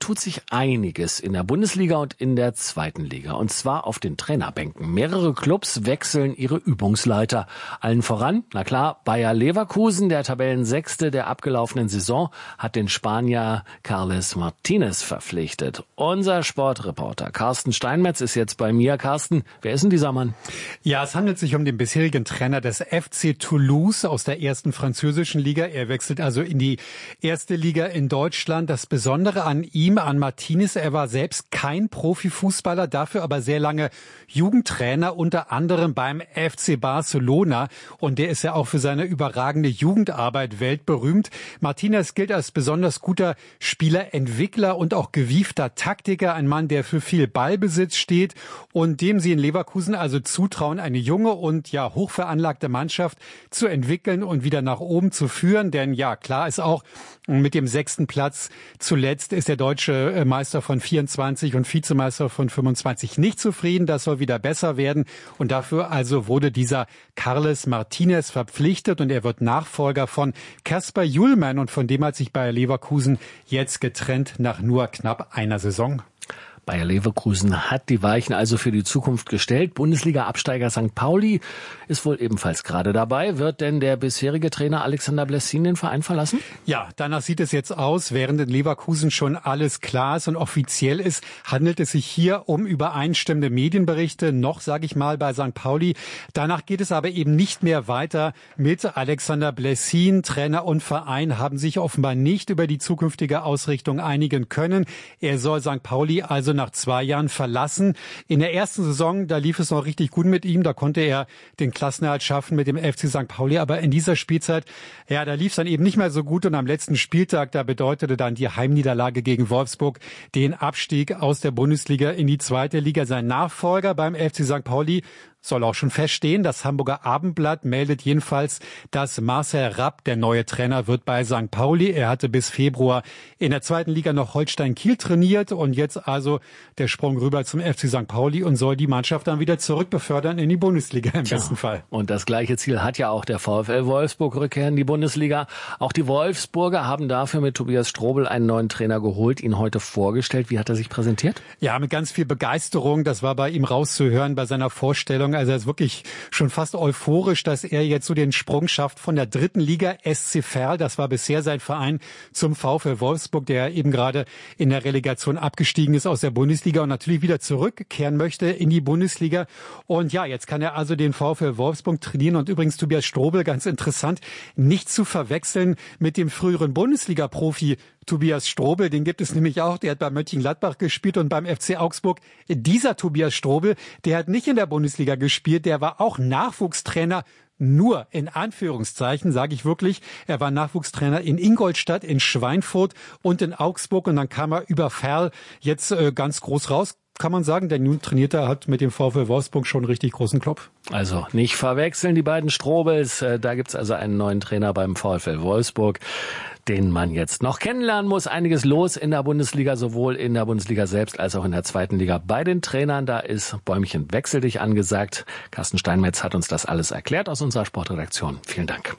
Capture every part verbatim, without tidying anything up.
tut sich einiges in der Bundesliga und in der zweiten Liga. Und zwar auf den Trainerbänken. Mehrere Clubs wechseln ihre Übungsleiter. Allen voran, na klar, Bayer Leverkusen, der Tabellensechste der abgelaufenen Saison, hat den Spanier Carles Martinez verpflichtet. Unser Sportreporter Carsten Steinmetz ist jetzt bei mir. Carsten, wer ist denn dieser Mann? Ja, es handelt sich um den bisherigen Trainer des F C Toulouse aus der ersten französischen Liga. Er wechselt also in die erste Liga in Deutschland. Das Besondere an ihm, an Martinez, er war selbst kein Profifußballer, dafür aber sehr lange Jugendtrainer, unter anderem beim F C Barcelona. Und der ist ja auch für seine überragende Jugendarbeit weltberühmt. Martinez gilt als besonders guter Spielerentwickler und auch gewiefter Taktiker, ein Mann, der für viel Ballbesitz steht und dem sie in Leverkusen also zutrauen, eine junge und ja hochveranlagte Mannschaft zu entwickeln und wieder nach oben zu führen. Denn ja, klar ist auch, mit dem sechsten Platz zuletzt ist der deutsche Meister von vierundzwanzig und Vizemeister von fünfundzwanzig nicht zufrieden. Das soll wieder besser werden. Und dafür also wurde dieser Carles Martinez verpflichtet und er wird Nachfolger von Kasper Hjulmand und von dem hat sich Bayer Leverkusen jetzt getrennt nach nur knapp einer Saison. Bayer Leverkusen hat die Weichen also für die Zukunft gestellt. Bundesliga-Absteiger Sankt Pauli ist wohl ebenfalls gerade dabei. Wird denn der bisherige Trainer Alexander Blessin den Verein verlassen? Ja, danach sieht es jetzt aus. Während in Leverkusen schon alles klar ist und offiziell ist, handelt es sich hier um übereinstimmende Medienberichte. Noch, sage ich mal, bei Sankt Pauli. Danach geht es aber eben nicht mehr weiter mit Alexander Blessin. Trainer und Verein haben sich offenbar nicht über die zukünftige Ausrichtung einigen können. Er soll Sankt Pauli also nach zwei Jahren verlassen. In der ersten Saison, da lief es noch richtig gut mit ihm. Da konnte er den Klassenerhalt schaffen mit dem F C Sankt Pauli. Aber in dieser Spielzeit, ja, da lief es dann eben nicht mehr so gut. Und am letzten Spieltag, da bedeutete dann die Heimniederlage gegen Wolfsburg den Abstieg aus der Bundesliga in die zweite Liga. Sein Nachfolger beim F C Sankt Pauli soll auch schon feststehen. Das Hamburger Abendblatt meldet jedenfalls, dass Marcel Rapp der neue Trainer wird bei Sankt Pauli. Er hatte bis Februar in der zweiten Liga noch Holstein Kiel trainiert und jetzt also der Sprung rüber zum F C Sankt Pauli und soll die Mannschaft dann wieder zurückbefördern in die Bundesliga im Tja, besten Fall. Und das gleiche Ziel hat ja auch der VfL Wolfsburg, Rückkehr in die Bundesliga. Auch die Wolfsburger haben dafür mit Tobias Strobel einen neuen Trainer geholt, ihn heute vorgestellt. Wie hat er sich präsentiert? Ja, mit ganz viel Begeisterung. Das war bei ihm rauszuhören bei seiner Vorstellung. Also er ist wirklich schon fast euphorisch, dass er jetzt so den Sprung schafft von der dritten Liga S C Verl, das war bisher sein Verein, zum VfL Wolfsburg, der eben gerade in der Relegation abgestiegen ist aus der Bundesliga und natürlich wieder zurückkehren möchte in die Bundesliga. Und ja, jetzt kann er also den VfL Wolfsburg trainieren. Und übrigens Tobias Strobel, ganz interessant, nicht zu verwechseln mit dem früheren Bundesliga-Profi Tobias Strobel, den gibt es nämlich auch, der hat bei Mönchengladbach gespielt und beim F C Augsburg. Dieser Tobias Strobel, der hat nicht in der Bundesliga gespielt, der war auch Nachwuchstrainer, nur in Anführungszeichen, sage ich wirklich. Er war Nachwuchstrainer in Ingolstadt, in Schweinfurt und in Augsburg und dann kam er über Verl jetzt äh, ganz groß raus. Kann man sagen, denn nun trainiert er hat mit dem VfL Wolfsburg schon einen richtig großen Klopf. Also nicht verwechseln, die beiden Strobels. Da gibt's also einen neuen Trainer beim VfL Wolfsburg, den man jetzt noch kennenlernen muss. Einiges los in der Bundesliga, sowohl in der Bundesliga selbst als auch in der zweiten Liga. Bei den Trainern, da ist Bäumchen wechsel dich angesagt. Carsten Steinmetz hat uns das alles erklärt aus unserer Sportredaktion. Vielen Dank.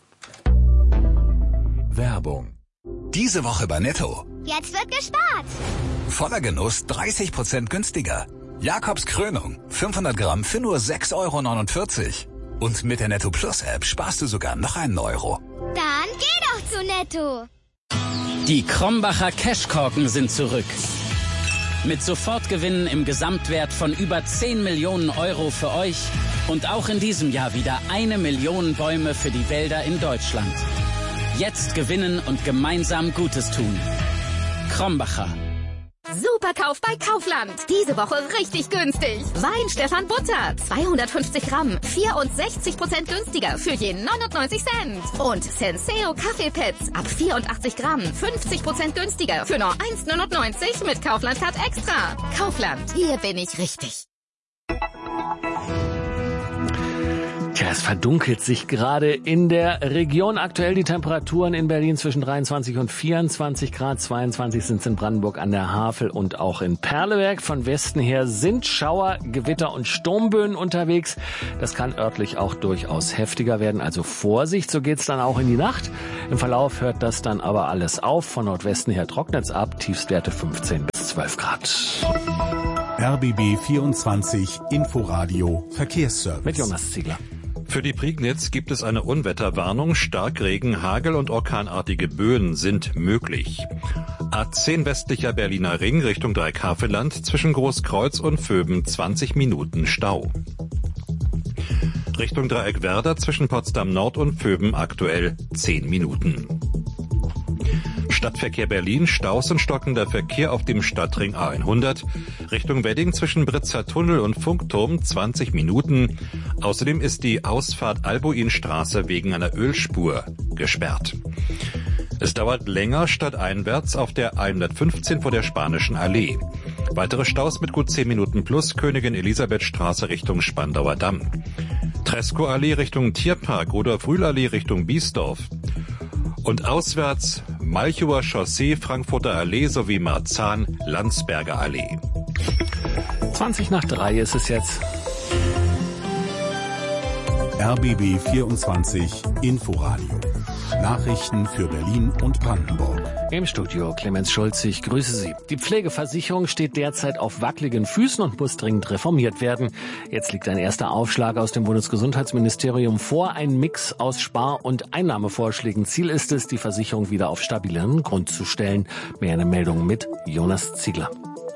Werbung. Diese Woche bei Netto. Jetzt wird gespart. Voller Genuss dreißig Prozent günstiger. Jakobs Krönung, fünfhundert Gramm für nur sechs Euro neunundvierzig. Und mit der Netto Plus App sparst du sogar noch einen Euro. Dann geh doch zu Netto. Die Krombacher Cashkorken sind zurück. Mit Sofortgewinnen im Gesamtwert von über zehn Millionen Euro für euch und auch in diesem Jahr wieder eine Million Bäume für die Wälder in Deutschland. Jetzt gewinnen und gemeinsam Gutes tun. Krombacher. Superkauf bei Kaufland. Diese Woche richtig günstig. Wein Stefan Butter. zweihundertfünfzig Gramm. vierundsechzig Prozent günstiger für je neunundneunzig Cent. Und Senseo Kaffeepads ab vierundachtzig Gramm. fünfzig Prozent günstiger für nur eins neunundneunzig mit Kaufland Card Extra. Kaufland. Hier bin ich richtig. Tja, es verdunkelt sich gerade in der Region. Aktuell die Temperaturen in Berlin zwischen dreiundzwanzig und vierundzwanzig Grad. zweiundzwanzig sind es in Brandenburg an der Havel und auch in Perleberg. Von Westen her sind Schauer, Gewitter und Sturmböen unterwegs. Das kann örtlich auch durchaus heftiger werden. Also Vorsicht, so geht's dann auch in die Nacht. Im Verlauf hört das dann aber alles auf. Von Nordwesten her trocknet's ab. Tiefstwerte fünfzehn bis zwölf Grad. R B B vierundzwanzig Inforadio Verkehrsservice. Mit Jonas Ziegler. Für die Prignitz gibt es eine Unwetterwarnung. Starkregen, Hagel und orkanartige Böen sind möglich. A zehn westlicher Berliner Ring Richtung Dreieckhaveland zwischen Großkreuz und Vöben zwanzig Minuten Stau. Richtung Dreieckwerder zwischen Potsdam Nord und Vöben aktuell zehn Minuten. Stadtverkehr Berlin, Staus und stockender Verkehr auf dem Stadtring A hundert. Richtung Wedding zwischen Britzer Tunnel und Funkturm zwanzig Minuten. Außerdem ist die Ausfahrt Albuinstraße wegen einer Ölspur gesperrt. Es dauert länger stadteinwärts auf der hundertfünfzehn vor der Spanischen Allee. Weitere Staus mit gut zehn Minuten plus Königin Elisabeth Straße Richtung Spandauer Damm. Tresco-Allee Richtung Tierpark, Rudolf-Rühl-Allee Richtung Biesdorf. Und auswärts Malchower Chaussee, Frankfurter Allee sowie Marzahn, Landsberger Allee. zwanzig nach drei ist es jetzt. R B B vierundzwanzig Inforadio. Nachrichten für Berlin und Brandenburg. Im Studio Clemens Schulz, ich grüße Sie. Die Pflegeversicherung steht derzeit auf wackeligen Füßen und muss dringend reformiert werden. Jetzt liegt ein erster Aufschlag aus dem Bundesgesundheitsministerium vor, ein Mix aus Spar- und Einnahmevorschlägen. Ziel ist es, die Versicherung wieder auf stabileren Grund zu stellen. Mehr eine Meldung mit Jonas Ziegler.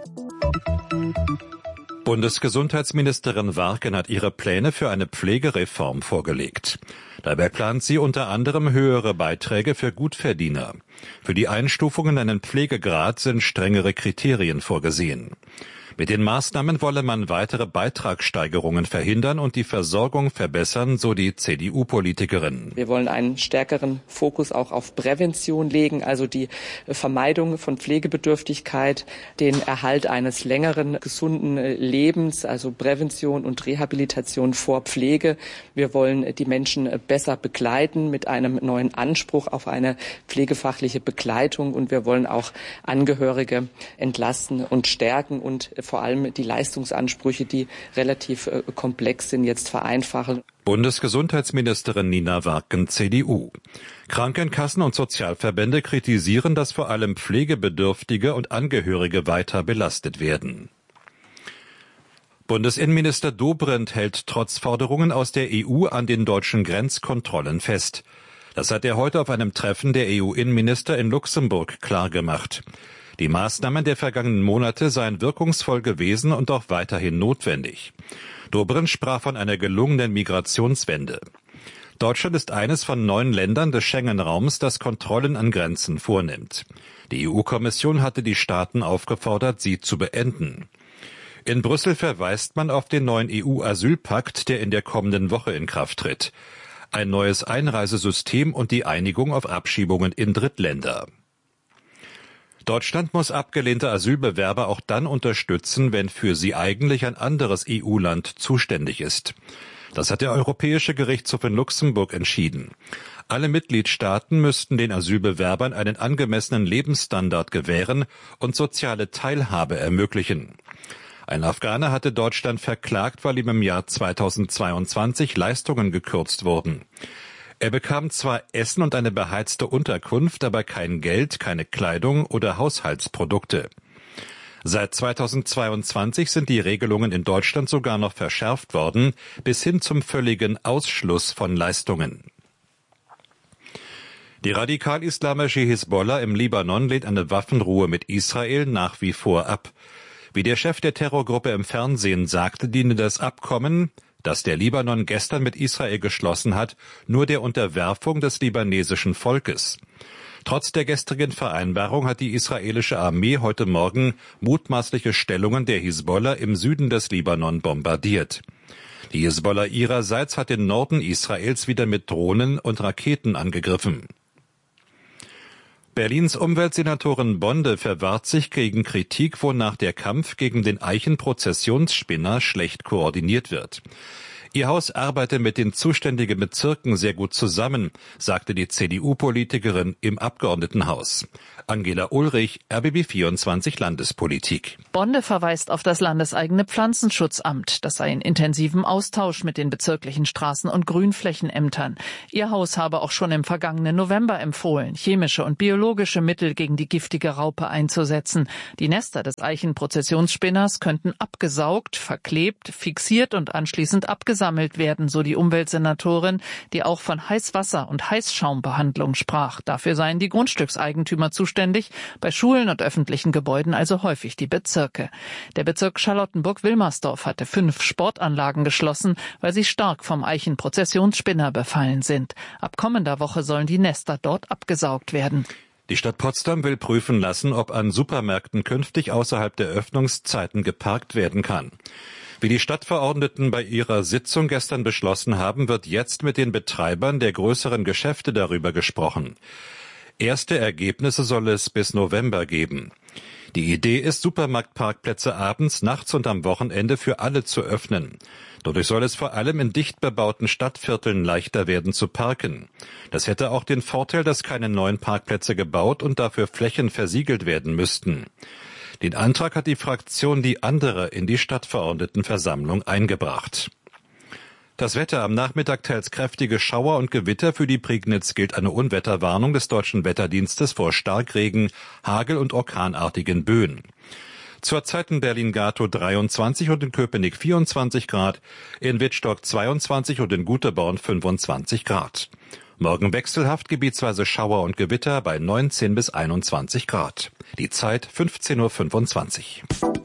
Bundesgesundheitsministerin Warken hat ihre Pläne für eine Pflegereform vorgelegt. Dabei plant sie unter anderem höhere Beiträge für Gutverdiener. Für die Einstufung in einen Pflegegrad sind strengere Kriterien vorgesehen. Mit den Maßnahmen wolle man weitere Beitragssteigerungen verhindern und die Versorgung verbessern, so die C D U-Politikerin. Wir wollen einen stärkeren Fokus auch auf Prävention legen, also die Vermeidung von Pflegebedürftigkeit, den Erhalt eines längeren, gesunden Lebens, also Prävention und Rehabilitation vor Pflege. Wir wollen die Menschen besser begleiten mit einem neuen Anspruch auf eine pflegefachliche Begleitung und wir wollen auch Angehörige entlasten und stärken und vor allem die Leistungsansprüche, die relativ äh, komplex sind, jetzt vereinfachen. Bundesgesundheitsministerin Nina Warken, C D U. Krankenkassen und Sozialverbände kritisieren, dass vor allem Pflegebedürftige und Angehörige weiter belastet werden. Bundesinnenminister Dobrindt hält trotz Forderungen aus der E U an den deutschen Grenzkontrollen fest. Das hat er heute auf einem Treffen der E U-Innenminister in Luxemburg klargemacht. Die Maßnahmen der vergangenen Monate seien wirkungsvoll gewesen und auch weiterhin notwendig. Dobrindt sprach von einer gelungenen Migrationswende. Deutschland ist eines von neun Ländern des Schengen-Raums, das Kontrollen an Grenzen vornimmt. Die E U-Kommission hatte die Staaten aufgefordert, sie zu beenden. In Brüssel verweist man auf den neuen E U-Asylpakt, der in der kommenden Woche in Kraft tritt. Ein neues Einreisesystem und die Einigung auf Abschiebungen in Drittländer. Deutschland muss abgelehnte Asylbewerber auch dann unterstützen, wenn für sie eigentlich ein anderes E U-Land zuständig ist. Das hat der Europäische Gerichtshof in Luxemburg entschieden. Alle Mitgliedstaaten müssten den Asylbewerbern einen angemessenen Lebensstandard gewähren und soziale Teilhabe ermöglichen. Ein Afghaner hatte Deutschland verklagt, weil ihm im Jahr zweitausendzweiundzwanzig Leistungen gekürzt wurden. Er bekam zwar Essen und eine beheizte Unterkunft, aber kein Geld, keine Kleidung oder Haushaltsprodukte. Seit zweitausendzweiundzwanzig sind die Regelungen in Deutschland sogar noch verschärft worden, bis hin zum völligen Ausschluss von Leistungen. Die radikal-islamische Hisbollah im Libanon lehnt eine Waffenruhe mit Israel nach wie vor ab. Wie der Chef der Terrorgruppe im Fernsehen sagte, diene das Abkommen, das der Libanon gestern mit Israel geschlossen hat, nur der Unterwerfung des libanesischen Volkes. Trotz der gestrigen Vereinbarung hat die israelische Armee heute Morgen mutmaßliche Stellungen der Hisbollah im Süden des Libanon bombardiert. Die Hisbollah ihrerseits hat den Norden Israels wieder mit Drohnen und Raketen angegriffen. Berlins Umweltsenatorin Bonde verwahrt sich gegen Kritik, wonach der Kampf gegen den Eichenprozessionsspinner schlecht koordiniert wird. Ihr Haus arbeite mit den zuständigen Bezirken sehr gut zusammen, sagte die C D U-Politikerin im Abgeordnetenhaus. Angela Ulrich, R B B vierundzwanzig Landespolitik. Bonde verweist auf das landeseigene Pflanzenschutzamt. Das sei in intensivem Austausch mit den bezirklichen Straßen- und Grünflächenämtern. Ihr Haus habe auch schon im vergangenen November empfohlen, chemische und biologische Mittel gegen die giftige Raupe einzusetzen. Die Nester des Eichenprozessionsspinners könnten abgesaugt, verklebt, fixiert und anschließend abgesammelt werden, so die Umweltsenatorin, die auch von Heißwasser- und Heißschaumbehandlung sprach. Dafür seien die Grundstückseigentümer zuständig, bei Schulen und öffentlichen Gebäuden also häufig die Bezirke. Der Bezirk Charlottenburg-Wilmersdorf hatte fünf Sportanlagen geschlossen, weil sie stark vom Eichenprozessionsspinner befallen sind. Ab kommender Woche sollen die Nester dort abgesaugt werden. Die Stadt Potsdam will prüfen lassen, ob an Supermärkten künftig außerhalb der Öffnungszeiten geparkt werden kann. Wie die Stadtverordneten bei ihrer Sitzung gestern beschlossen haben, wird jetzt mit den Betreibern der größeren Geschäfte darüber gesprochen. Erste Ergebnisse soll es bis November geben. Die Idee ist, Supermarktparkplätze abends, nachts und am Wochenende für alle zu öffnen. Dadurch soll es vor allem in dicht bebauten Stadtvierteln leichter werden zu parken. Das hätte auch den Vorteil, dass keine neuen Parkplätze gebaut und dafür Flächen versiegelt werden müssten. Den Antrag hat die Fraktion Die Andere in die Stadtverordnetenversammlung eingebracht. Das Wetter: Am Nachmittag teils kräftige Schauer und Gewitter. Für die Prignitz gilt eine Unwetterwarnung des Deutschen Wetterdienstes vor Starkregen, Hagel und orkanartigen Böen. Zurzeit in Berlin-Gatow dreiundzwanzig und in Köpenick vierundzwanzig Grad, in Wittstock zweiundzwanzig und in Guteborn fünfundzwanzig Grad. Morgen wechselhaft, gebietsweise Schauer und Gewitter bei neunzehn bis einundzwanzig Grad. Die Zeit fünfzehn Uhr fünfundzwanzig.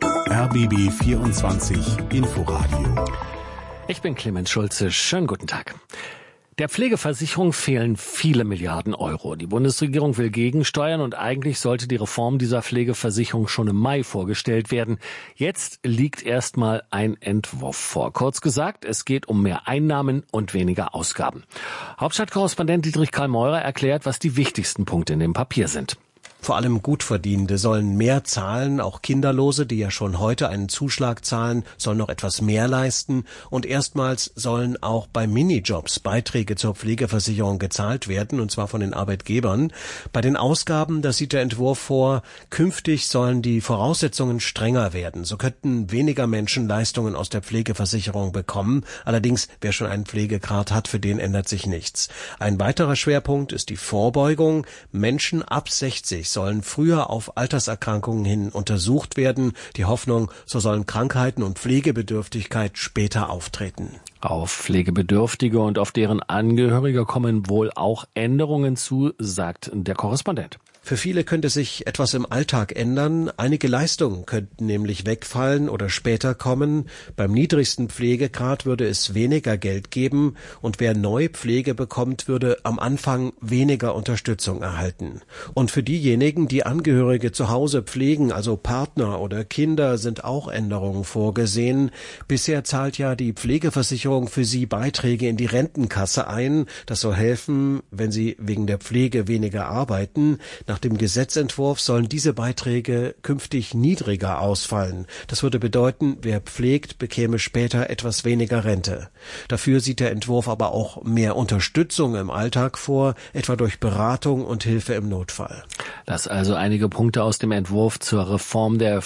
R B B vierundzwanzig Inforadio. Ich bin Clemens Schulze. Schönen guten Tag. Der Pflegeversicherung fehlen viele Milliarden Euro. Die Bundesregierung will gegensteuern und eigentlich sollte die Reform dieser Pflegeversicherung schon im Mai vorgestellt werden. Jetzt liegt erstmal ein Entwurf vor. Kurz gesagt, es geht um mehr Einnahmen und weniger Ausgaben. Hauptstadtkorrespondent Dietrich Karl Meurer erklärt, was die wichtigsten Punkte in dem Papier sind. Vor allem Gutverdienende sollen mehr zahlen, auch Kinderlose, die ja schon heute einen Zuschlag zahlen, sollen noch etwas mehr leisten. Und erstmals sollen auch bei Minijobs Beiträge zur Pflegeversicherung gezahlt werden, und zwar von den Arbeitgebern. Bei den Ausgaben, das sieht der Entwurf vor, künftig sollen die Voraussetzungen strenger werden. So könnten weniger Menschen Leistungen aus der Pflegeversicherung bekommen. Allerdings, wer schon einen Pflegegrad hat, für den ändert sich nichts. Ein weiterer Schwerpunkt ist die Vorbeugung. Menschen ab sechzig sollen früher auf Alterserkrankungen hin untersucht werden. Die Hoffnung, so sollen Krankheiten und Pflegebedürftigkeit später auftreten. Auf Pflegebedürftige und auf deren Angehörige kommen wohl auch Änderungen zu, sagt der Korrespondent. Für viele könnte sich etwas im Alltag ändern. Einige Leistungen könnten nämlich wegfallen oder später kommen. Beim niedrigsten Pflegegrad würde es weniger Geld geben und wer neu Pflege bekommt, würde am Anfang weniger Unterstützung erhalten. Und für diejenigen, die Angehörige zu Hause pflegen, also Partner oder Kinder, sind auch Änderungen vorgesehen. Bisher zahlt ja die Pflegeversicherung für sie Beiträge in die Rentenkasse ein. Das soll helfen, wenn sie wegen der Pflege weniger arbeiten. Nach dem Gesetzentwurf sollen diese Beiträge künftig niedriger ausfallen. Das würde bedeuten, wer pflegt, bekäme später etwas weniger Rente. Dafür sieht der Entwurf aber auch mehr Unterstützung im Alltag vor, etwa durch Beratung und Hilfe im Notfall. Das also einige Punkte aus dem Entwurf zur Reform der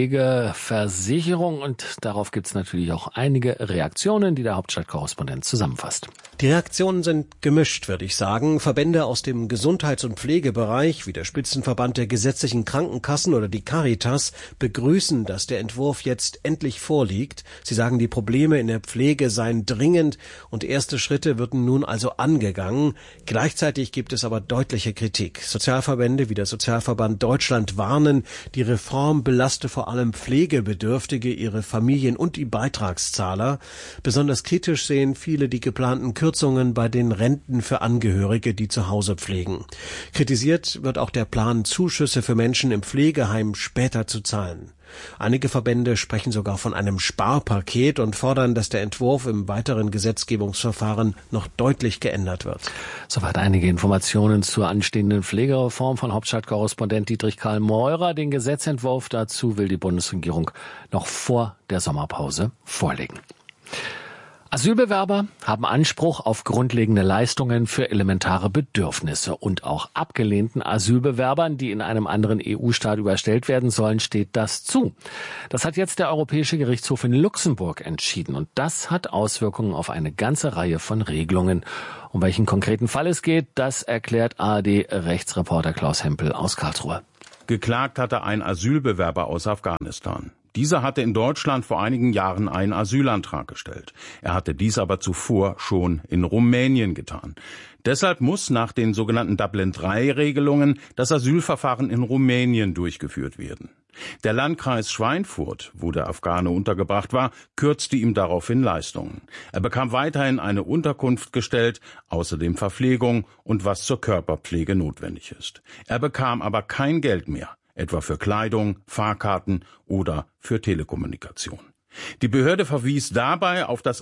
Pflegeversicherung, und darauf gibt es natürlich auch einige Reaktionen, die der Hauptstadtkorrespondent zusammenfasst. Die Reaktionen sind gemischt, würde ich sagen. Verbände aus dem Gesundheits- und Pflegebereich, wie der Spitzenverband der gesetzlichen Krankenkassen oder die Caritas, begrüßen, dass der Entwurf jetzt endlich vorliegt. Sie sagen, die Probleme in der Pflege seien dringend und erste Schritte würden nun also angegangen. Gleichzeitig gibt es aber deutliche Kritik. Sozialverbände wie der Sozialverband Deutschland warnen, die Reform belaste vor allem Pflegebedürftige, ihre Familien und die Beitragszahler. Besonders kritisch sehen viele die geplanten Kürzungen bei den Renten für Angehörige, die zu Hause pflegen. Kritisiert wird auch der Plan, Zuschüsse für Menschen im Pflegeheim später zu zahlen. Einige Verbände sprechen sogar von einem Sparpaket und fordern, dass der Entwurf im weiteren Gesetzgebungsverfahren noch deutlich geändert wird. Soweit einige Informationen zur anstehenden Pflegereform von Hauptstadtkorrespondent Dietrich Karl Meurer. Den Gesetzentwurf dazu will die Bundesregierung noch vor der Sommerpause vorlegen. Asylbewerber haben Anspruch auf grundlegende Leistungen für elementare Bedürfnisse. Und auch abgelehnten Asylbewerbern, die in einem anderen E U-Staat überstellt werden sollen, steht das zu. Das hat jetzt der Europäische Gerichtshof in Luxemburg entschieden. Und das hat Auswirkungen auf eine ganze Reihe von Regelungen. Um welchen konkreten Fall es geht, das erklärt A R D-Rechtsreporter Klaus Hempel aus Karlsruhe. Geklagt hatte ein Asylbewerber aus Afghanistan. Dieser hatte in Deutschland vor einigen Jahren einen Asylantrag gestellt. Er hatte dies aber zuvor schon in Rumänien getan. Deshalb muss nach den sogenannten Dublin drei Regelungen das Asylverfahren in Rumänien durchgeführt werden. Der Landkreis Schweinfurt, wo der Afghane untergebracht war, kürzte ihm daraufhin Leistungen. Er bekam weiterhin eine Unterkunft gestellt, außerdem Verpflegung und was zur Körperpflege notwendig ist. Er bekam aber kein Geld mehr, etwa für Kleidung, Fahrkarten oder für Telekommunikation. Die Behörde verwies dabei auf das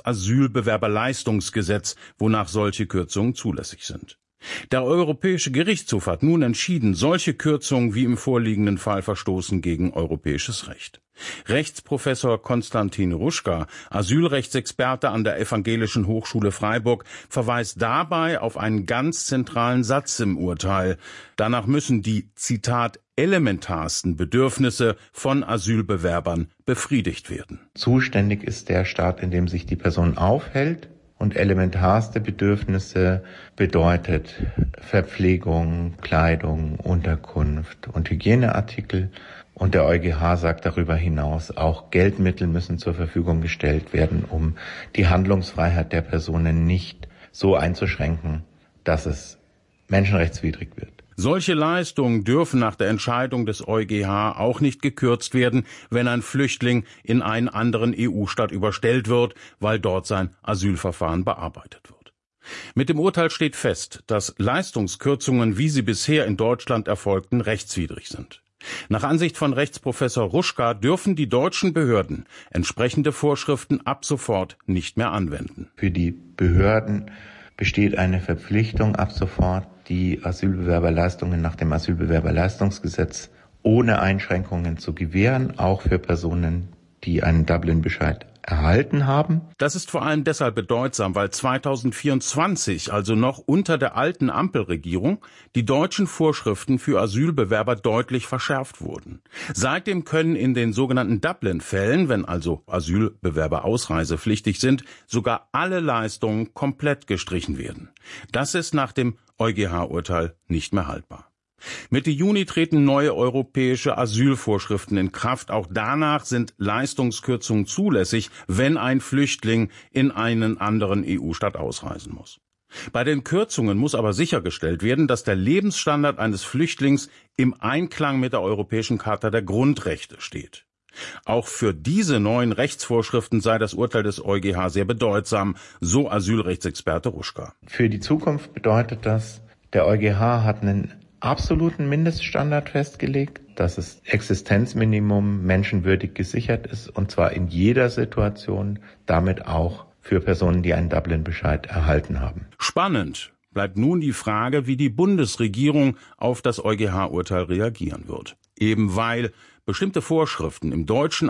Asylbewerberleistungsgesetz, wonach solche Kürzungen zulässig sind. Der Europäische Gerichtshof hat nun entschieden, solche Kürzungen wie im vorliegenden Fall verstoßen gegen europäisches Recht. Rechtsprofessor Konstantin Ruschka, Asylrechtsexperte an der Evangelischen Hochschule Freiburg, verweist dabei auf einen ganz zentralen Satz im Urteil. Danach müssen die, Zitat, elementarsten Bedürfnisse von Asylbewerbern befriedigt werden. Zuständig ist der Staat, in dem sich die Person aufhält. Und elementarste Bedürfnisse bedeutet Verpflegung, Kleidung, Unterkunft und Hygieneartikel. Und der EuGH sagt darüber hinaus, auch Geldmittel müssen zur Verfügung gestellt werden, um die Handlungsfreiheit der Personen nicht so einzuschränken, dass es menschenrechtswidrig wird. Solche Leistungen dürfen nach der Entscheidung des EuGH auch nicht gekürzt werden, wenn ein Flüchtling in einen anderen E U-Staat überstellt wird, weil dort sein Asylverfahren bearbeitet wird. Mit dem Urteil steht fest, dass Leistungskürzungen, wie sie bisher in Deutschland erfolgten, rechtswidrig sind. Nach Ansicht von Rechtsprofessor Ruschka dürfen die deutschen Behörden entsprechende Vorschriften ab sofort nicht mehr anwenden. Für die Behörden besteht eine Verpflichtung, ab sofort die Asylbewerberleistungen nach dem Asylbewerberleistungsgesetz ohne Einschränkungen zu gewähren, auch für Personen, die einen Dublin-Bescheid erhalten haben. Das ist vor allem deshalb bedeutsam, weil zweitausendvierundzwanzig, also noch unter der alten Ampelregierung, die deutschen Vorschriften für Asylbewerber deutlich verschärft wurden. Seitdem können in den sogenannten Dublin-Fällen, wenn also Asylbewerber ausreisepflichtig sind, sogar alle Leistungen komplett gestrichen werden. Das ist nach dem EuGH-Urteil nicht mehr haltbar. Mitte Juni treten neue europäische Asylvorschriften in Kraft. Auch danach sind Leistungskürzungen zulässig, wenn ein Flüchtling in einen anderen E U-Staat ausreisen muss. Bei den Kürzungen muss aber sichergestellt werden, dass der Lebensstandard eines Flüchtlings im Einklang mit der Europäischen Charta der Grundrechte steht. Auch für diese neuen Rechtsvorschriften sei das Urteil des EuGH sehr bedeutsam, so Asylrechtsexperte Ruschka. Für die Zukunft bedeutet das, der EuGH hat einen absoluten Mindeststandard festgelegt, dass das Existenzminimum menschenwürdig gesichert ist, und zwar in jeder Situation, damit auch für Personen, die einen Dublin-Bescheid erhalten haben. Spannend bleibt nun die Frage, wie die Bundesregierung auf das EuGH-Urteil reagieren wird. Eben weil bestimmte Vorschriften im deutschen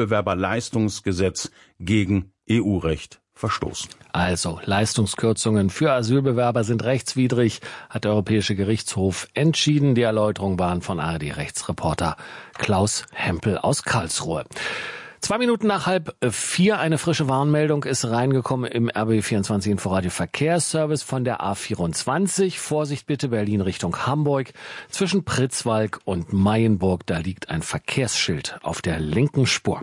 Asylbewerberleistungsgesetz gegen E U-Recht verstoßen. Also, Leistungskürzungen für Asylbewerber sind rechtswidrig, hat der Europäische Gerichtshof entschieden. Die Erläuterungen waren von A R D-Rechtsreporter Klaus Hempel aus Karlsruhe. Zwei Minuten nach halb vier, eine frische Warnmeldung ist reingekommen im R B B vierundzwanzig Inforadio Verkehrsservice von der A vierundzwanzig. Vorsicht bitte, Berlin Richtung Hamburg. Zwischen Pritzwalk und Mayenburg, da liegt ein Verkehrsschild auf der linken Spur.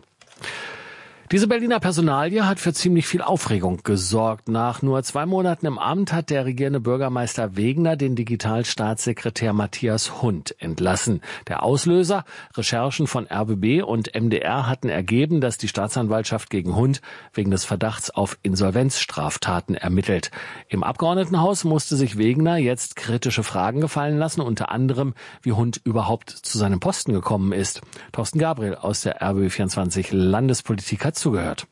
Diese Berliner Personalie hat für ziemlich viel Aufregung gesorgt. Nach nur zwei Monaten im Amt hat der regierende Bürgermeister Wegener den Digitalstaatssekretär Matthias Hund entlassen. Der Auslöser: Recherchen von R B B und M D R hatten ergeben, dass die Staatsanwaltschaft gegen Hund wegen des Verdachts auf Insolvenzstraftaten ermittelt. Im Abgeordnetenhaus musste sich Wegener jetzt kritische Fragen gefallen lassen, unter anderem, wie Hund überhaupt zu seinem Posten gekommen ist. Thorsten Gabriel aus der R B B vierundzwanzig Landespolitik hat zugehört.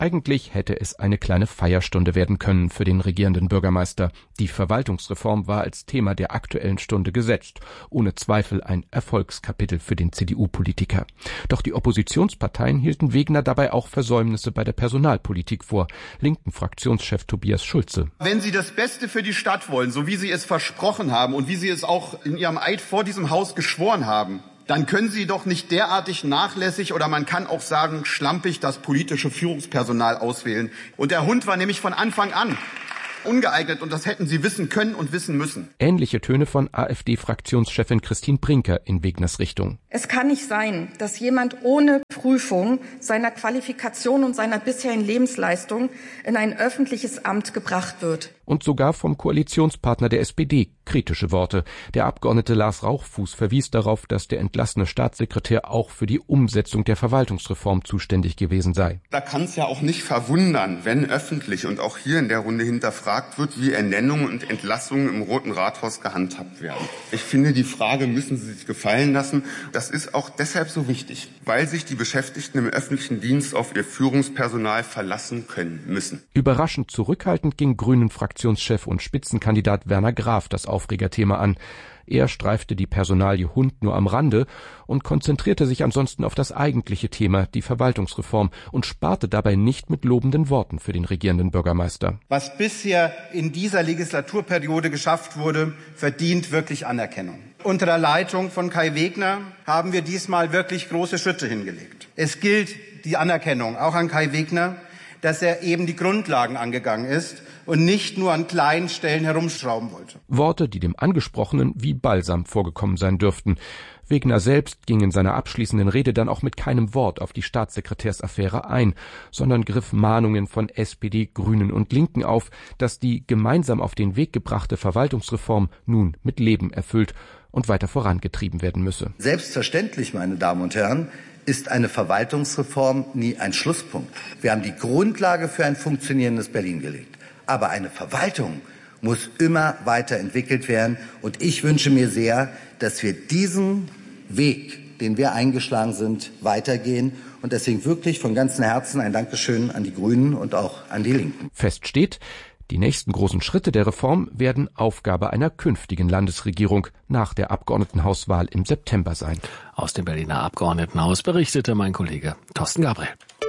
Eigentlich hätte es eine kleine Feierstunde werden können für den regierenden Bürgermeister. Die Verwaltungsreform war als Thema der Aktuellen Stunde gesetzt. Ohne Zweifel ein Erfolgskapitel für den C D U-Politiker. Doch die Oppositionsparteien hielten Wegner dabei auch Versäumnisse bei der Personalpolitik vor. Linken Fraktionschef Tobias Schulze. Wenn Sie das Beste für die Stadt wollen, so wie Sie es versprochen haben und wie Sie es auch in Ihrem Eid vor diesem Haus geschworen haben, dann können Sie doch nicht derartig nachlässig oder man kann auch sagen schlampig das politische Führungspersonal auswählen. Und der Hund war nämlich von Anfang an ungeeignet und das hätten Sie wissen können und wissen müssen. Ähnliche Töne von AfD-Fraktionschefin Christine Brinker in Wegners Richtung. Es kann nicht sein, dass jemand ohne Prüfung seiner Qualifikation und seiner bisherigen Lebensleistung in ein öffentliches Amt gebracht wird. Und sogar vom Koalitionspartner der S P D kritische Worte. Der Abgeordnete Lars Rauchfuß verwies darauf, dass der entlassene Staatssekretär auch für die Umsetzung der Verwaltungsreform zuständig gewesen sei. Da kann es ja auch nicht verwundern, wenn öffentlich und auch hier in der Runde hinterfragt wird, wie Ernennungen und Entlassungen im Roten Rathaus gehandhabt werden. Ich finde, die Frage müssen Sie sich gefallen lassen. Das ist auch deshalb so wichtig, weil sich die Beschäftigten im öffentlichen Dienst auf ihr Führungspersonal verlassen können müssen. Überraschend zurückhaltend ging Grünen Fraktionschef und Spitzenkandidat Werner Graf das Aufregerthema an. Er streifte die Personalie Hund nur am Rande und konzentrierte sich ansonsten auf das eigentliche Thema, die Verwaltungsreform, und sparte dabei nicht mit lobenden Worten für den regierenden Bürgermeister. Was bisher in dieser Legislaturperiode geschafft wurde, verdient wirklich Anerkennung. Unter der Leitung von Kai Wegner haben wir diesmal wirklich große Schritte hingelegt. Es gilt die Anerkennung auch an Kai Wegner, dass er eben die Grundlagen angegangen ist und nicht nur an kleinen Stellen herumschrauben wollte. Worte, die dem Angesprochenen wie Balsam vorgekommen sein dürften. Wegner selbst ging in seiner abschließenden Rede dann auch mit keinem Wort auf die Staatssekretärsaffäre ein, sondern griff Mahnungen von S P D, Grünen und Linken auf, dass die gemeinsam auf den Weg gebrachte Verwaltungsreform nun mit Leben erfüllt und weiter vorangetrieben werden müsse. Selbstverständlich, meine Damen und Herren, ist eine Verwaltungsreform nie ein Schlusspunkt. Wir haben die Grundlage für ein funktionierendes Berlin gelegt. Aber eine Verwaltung muss immer weiterentwickelt werden. Und ich wünsche mir sehr, dass wir diesen Weg, den wir eingeschlagen sind, weitergehen. Und deswegen wirklich von ganzem Herzen ein Dankeschön an die Grünen und auch an die Linken. Fest steht, die nächsten großen Schritte der Reform werden Aufgabe einer künftigen Landesregierung nach der Abgeordnetenhauswahl im September sein. Aus dem Berliner Abgeordnetenhaus berichtete mein Kollege Thorsten Gabriel.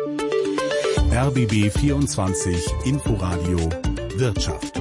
R B B vierundzwanzig Inforadio Wirtschaft.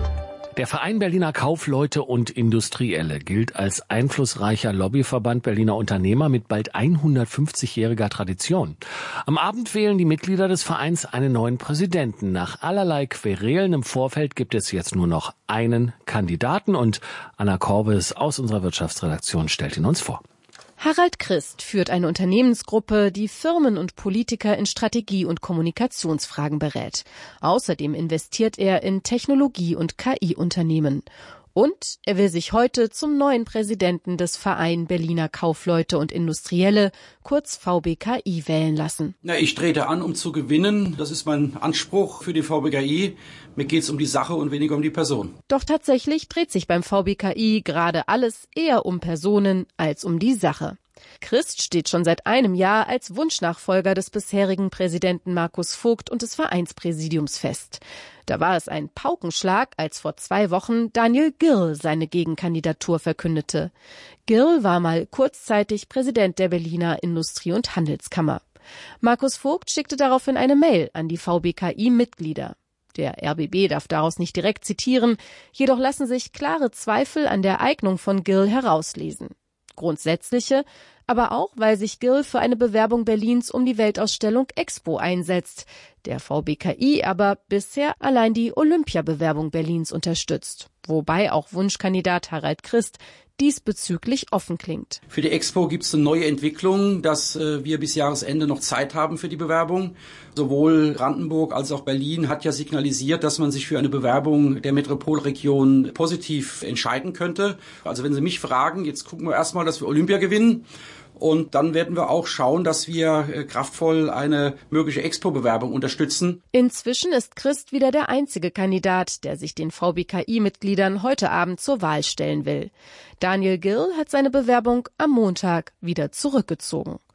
Der Verein Berliner Kaufleute und Industrielle gilt als einflussreicher Lobbyverband Berliner Unternehmer mit bald hundertfünfzigjähriger Tradition. Am Abend wählen die Mitglieder des Vereins einen neuen Präsidenten. Nach allerlei Querelen im Vorfeld gibt es jetzt nur noch einen Kandidaten und Anna Korbes aus unserer Wirtschaftsredaktion stellt ihn uns vor. Harald Christ führt eine Unternehmensgruppe, die Firmen und Politiker in Strategie- und Kommunikationsfragen berät. Außerdem investiert er in Technologie- und K I-Unternehmen. Und er will sich heute zum neuen Präsidenten des Verein Berliner Kaufleute und Industrielle, kurz V B K I, wählen lassen. Na, ich trete an, um zu gewinnen. Das ist mein Anspruch für die V B K I. Mir geht's um die Sache und weniger um die Person. Doch tatsächlich dreht sich beim V B K I gerade alles eher um Personen als um die Sache. Christ steht schon seit einem Jahr als Wunschnachfolger des bisherigen Präsidenten Markus Vogt und des Vereinspräsidiums fest. Da war es ein Paukenschlag, als vor zwei Wochen Daniel Girl seine Gegenkandidatur verkündete. Girl war mal kurzzeitig Präsident der Berliner Industrie- und Handelskammer. Markus Vogt schickte daraufhin eine Mail an die V B K I-Mitglieder. Der R B B darf daraus nicht direkt zitieren, jedoch lassen sich klare Zweifel an der Eignung von Girl herauslesen. Grundsätzliche, aber auch, weil sich Girl für eine Bewerbung Berlins um die Weltausstellung Expo einsetzt, der V B K I aber bisher allein die Olympiabewerbung Berlins unterstützt, wobei auch Wunschkandidat Harald Christ diesbezüglich offen klingt. Für die Expo gibt es eine neue Entwicklung, dass äh, wir bis Jahresende noch Zeit haben für die Bewerbung. Sowohl Brandenburg als auch Berlin hat ja signalisiert, dass man sich für eine Bewerbung der Metropolregion positiv entscheiden könnte. Also wenn Sie mich fragen, jetzt gucken wir erstmal, dass wir Olympia gewinnen. Und dann werden wir auch schauen, dass wir kraftvoll eine mögliche Expo-Bewerbung unterstützen. Inzwischen ist Christ wieder der einzige Kandidat, der sich den V B K I-Mitgliedern heute Abend zur Wahl stellen will. Daniel Girl hat seine Bewerbung am Montag wieder zurückgezogen.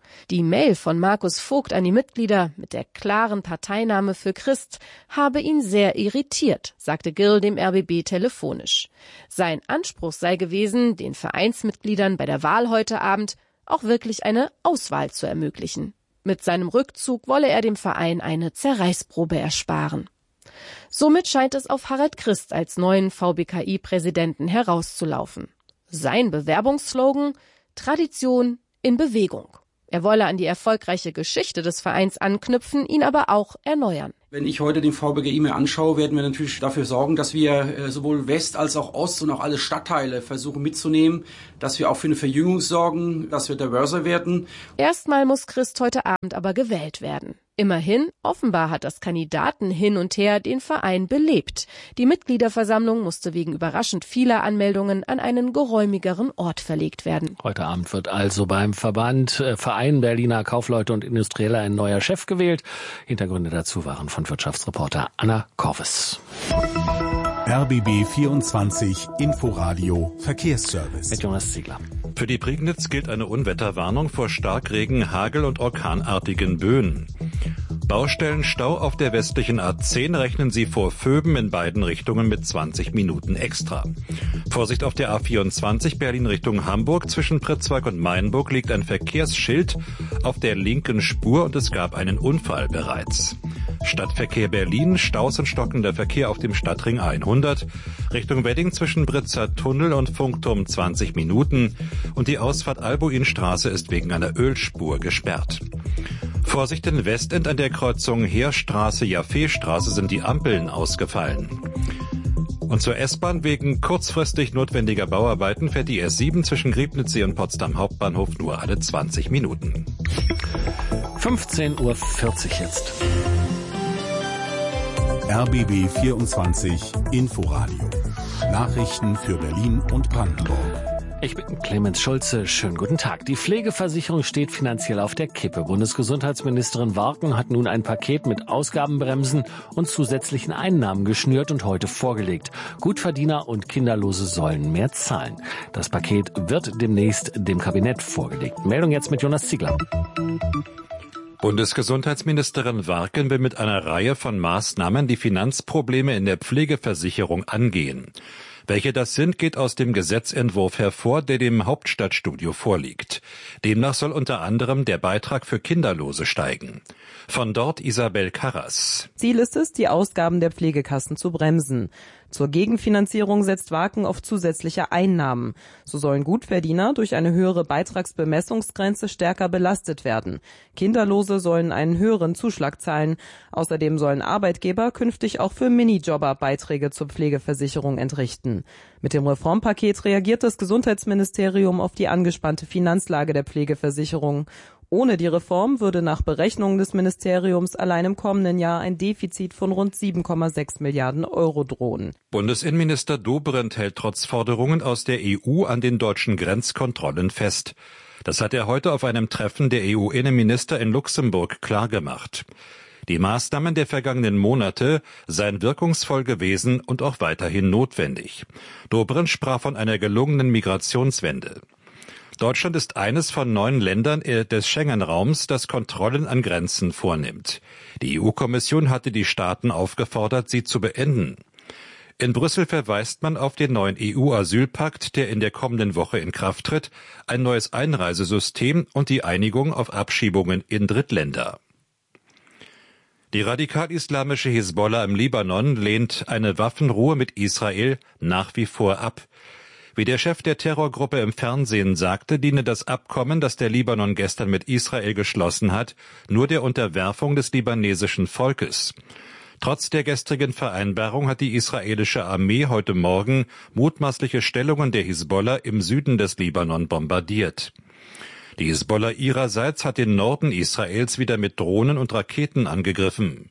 Die Mail von Markus Vogt an die Mitglieder mit der klaren Parteinahme für Christ habe ihn sehr irritiert, sagte Gill dem R B B telefonisch. Sein Anspruch sei gewesen, den Vereinsmitgliedern bei der Wahl heute Abend auch wirklich eine Auswahl zu ermöglichen. Mit seinem Rückzug wolle er dem Verein eine Zerreißprobe ersparen. Somit scheint es auf Harald Christ als neuen V B K I-Präsidenten herauszulaufen. Sein Bewerbungsslogan: Tradition in Bewegung. Er wolle an die erfolgreiche Geschichte des Vereins anknüpfen, ihn aber auch erneuern. Wenn ich heute den V B K I mir anschaue, werden wir natürlich dafür sorgen, dass wir äh, sowohl West als auch Ost und auch alle Stadtteile versuchen mitzunehmen, dass wir auch für eine Verjüngung sorgen, dass wir diverser werden. Erstmal muss Christ heute Abend aber gewählt werden. Immerhin, offenbar hat das Kandidaten hin und her den Verein belebt. Die Mitgliederversammlung musste wegen überraschend vieler Anmeldungen an einen geräumigeren Ort verlegt werden. Heute Abend wird also beim Verband äh, Verein Berliner Kaufleute und Industrielle ein neuer Chef gewählt. Hintergründe dazu waren von Wirtschaftsreporter Anna Korves. R B B vierundzwanzig Inforadio Verkehrsservice. Mit Jonas Ziegler. Für die Prignitz gilt eine Unwetterwarnung vor Starkregen, Hagel und orkanartigen Böen. Baustellenstau auf der westlichen A zehn rechnen Sie vor Vöben in beiden Richtungen mit zwanzig Minuten extra. Vorsicht auf der A vierundzwanzig Berlin Richtung Hamburg. Zwischen Pritzwalk und Mainburg liegt ein Verkehrsschild auf der linken Spur und es gab einen Unfall bereits. Stadtverkehr Berlin, Staus und stockender Verkehr auf dem Stadtring hundert. Richtung Wedding zwischen Britzer Tunnel und Funkturm zwanzig Minuten. Und die Ausfahrt Albuinstraße ist wegen einer Ölspur gesperrt. Vorsicht in Westend an der Kreuzung Heerstraße-Jaffeestraße sind die Ampeln ausgefallen. Und zur S-Bahn wegen kurzfristig notwendiger Bauarbeiten fährt die S sieben zwischen Griebnitzsee und Potsdam Hauptbahnhof nur alle zwanzig Minuten. fünfzehn Uhr vierzig jetzt. R B B vierundzwanzig Inforadio. Nachrichten für Berlin und Brandenburg. Ich bin Clemens Schulze. Schönen guten Tag. Die Pflegeversicherung steht finanziell auf der Kippe. Bundesgesundheitsministerin Warken hat nun ein Paket mit Ausgabenbremsen und zusätzlichen Einnahmen geschnürt und heute vorgelegt. Gutverdiener und Kinderlose sollen mehr zahlen. Das Paket wird demnächst dem Kabinett vorgelegt. Meldung jetzt mit Jonas Ziegler. Bundesgesundheitsministerin Warken will mit einer Reihe von Maßnahmen die Finanzprobleme in der Pflegeversicherung angehen. Welche das sind, geht aus dem Gesetzentwurf hervor, der dem Hauptstadtstudio vorliegt. Demnach soll unter anderem der Beitrag für Kinderlose steigen. Von dort Isabel Karras. Ziel ist es, die Ausgaben der Pflegekassen zu bremsen. Zur Gegenfinanzierung setzt Warken auf zusätzliche Einnahmen. So sollen Gutverdiener durch eine höhere Beitragsbemessungsgrenze stärker belastet werden. Kinderlose sollen einen höheren Zuschlag zahlen. Außerdem sollen Arbeitgeber künftig auch für Minijobber Beiträge zur Pflegeversicherung entrichten. Mit dem Reformpaket reagiert das Gesundheitsministerium auf die angespannte Finanzlage der Pflegeversicherung. Ohne die Reform würde nach Berechnungen des Ministeriums allein im kommenden Jahr ein Defizit von rund sieben Komma sechs Milliarden Euro drohen. Bundesinnenminister Dobrindt hält trotz Forderungen aus der E U an den deutschen Grenzkontrollen fest. Das hat er heute auf einem Treffen der E U-Innenminister in Luxemburg klargemacht. Die Maßnahmen der vergangenen Monate seien wirkungsvoll gewesen und auch weiterhin notwendig. Dobrindt sprach von einer gelungenen Migrationswende. Deutschland ist eines von neun Ländern des Schengen-Raums, das Kontrollen an Grenzen vornimmt. Die E U-Kommission hatte die Staaten aufgefordert, sie zu beenden. In Brüssel verweist man auf den neuen E U-Asylpakt, der in der kommenden Woche in Kraft tritt, ein neues Einreisesystem und die Einigung auf Abschiebungen in Drittländer. Die radikal-islamische Hisbollah im Libanon lehnt eine Waffenruhe mit Israel nach wie vor ab. Wie der Chef der Terrorgruppe im Fernsehen sagte, diene das Abkommen, das der Libanon gestern mit Israel geschlossen hat, nur der Unterwerfung des libanesischen Volkes. Trotz der gestrigen Vereinbarung hat die israelische Armee heute Morgen mutmaßliche Stellungen der Hisbollah im Süden des Libanon bombardiert. Die Hisbollah ihrerseits hat den Norden Israels wieder mit Drohnen und Raketen angegriffen.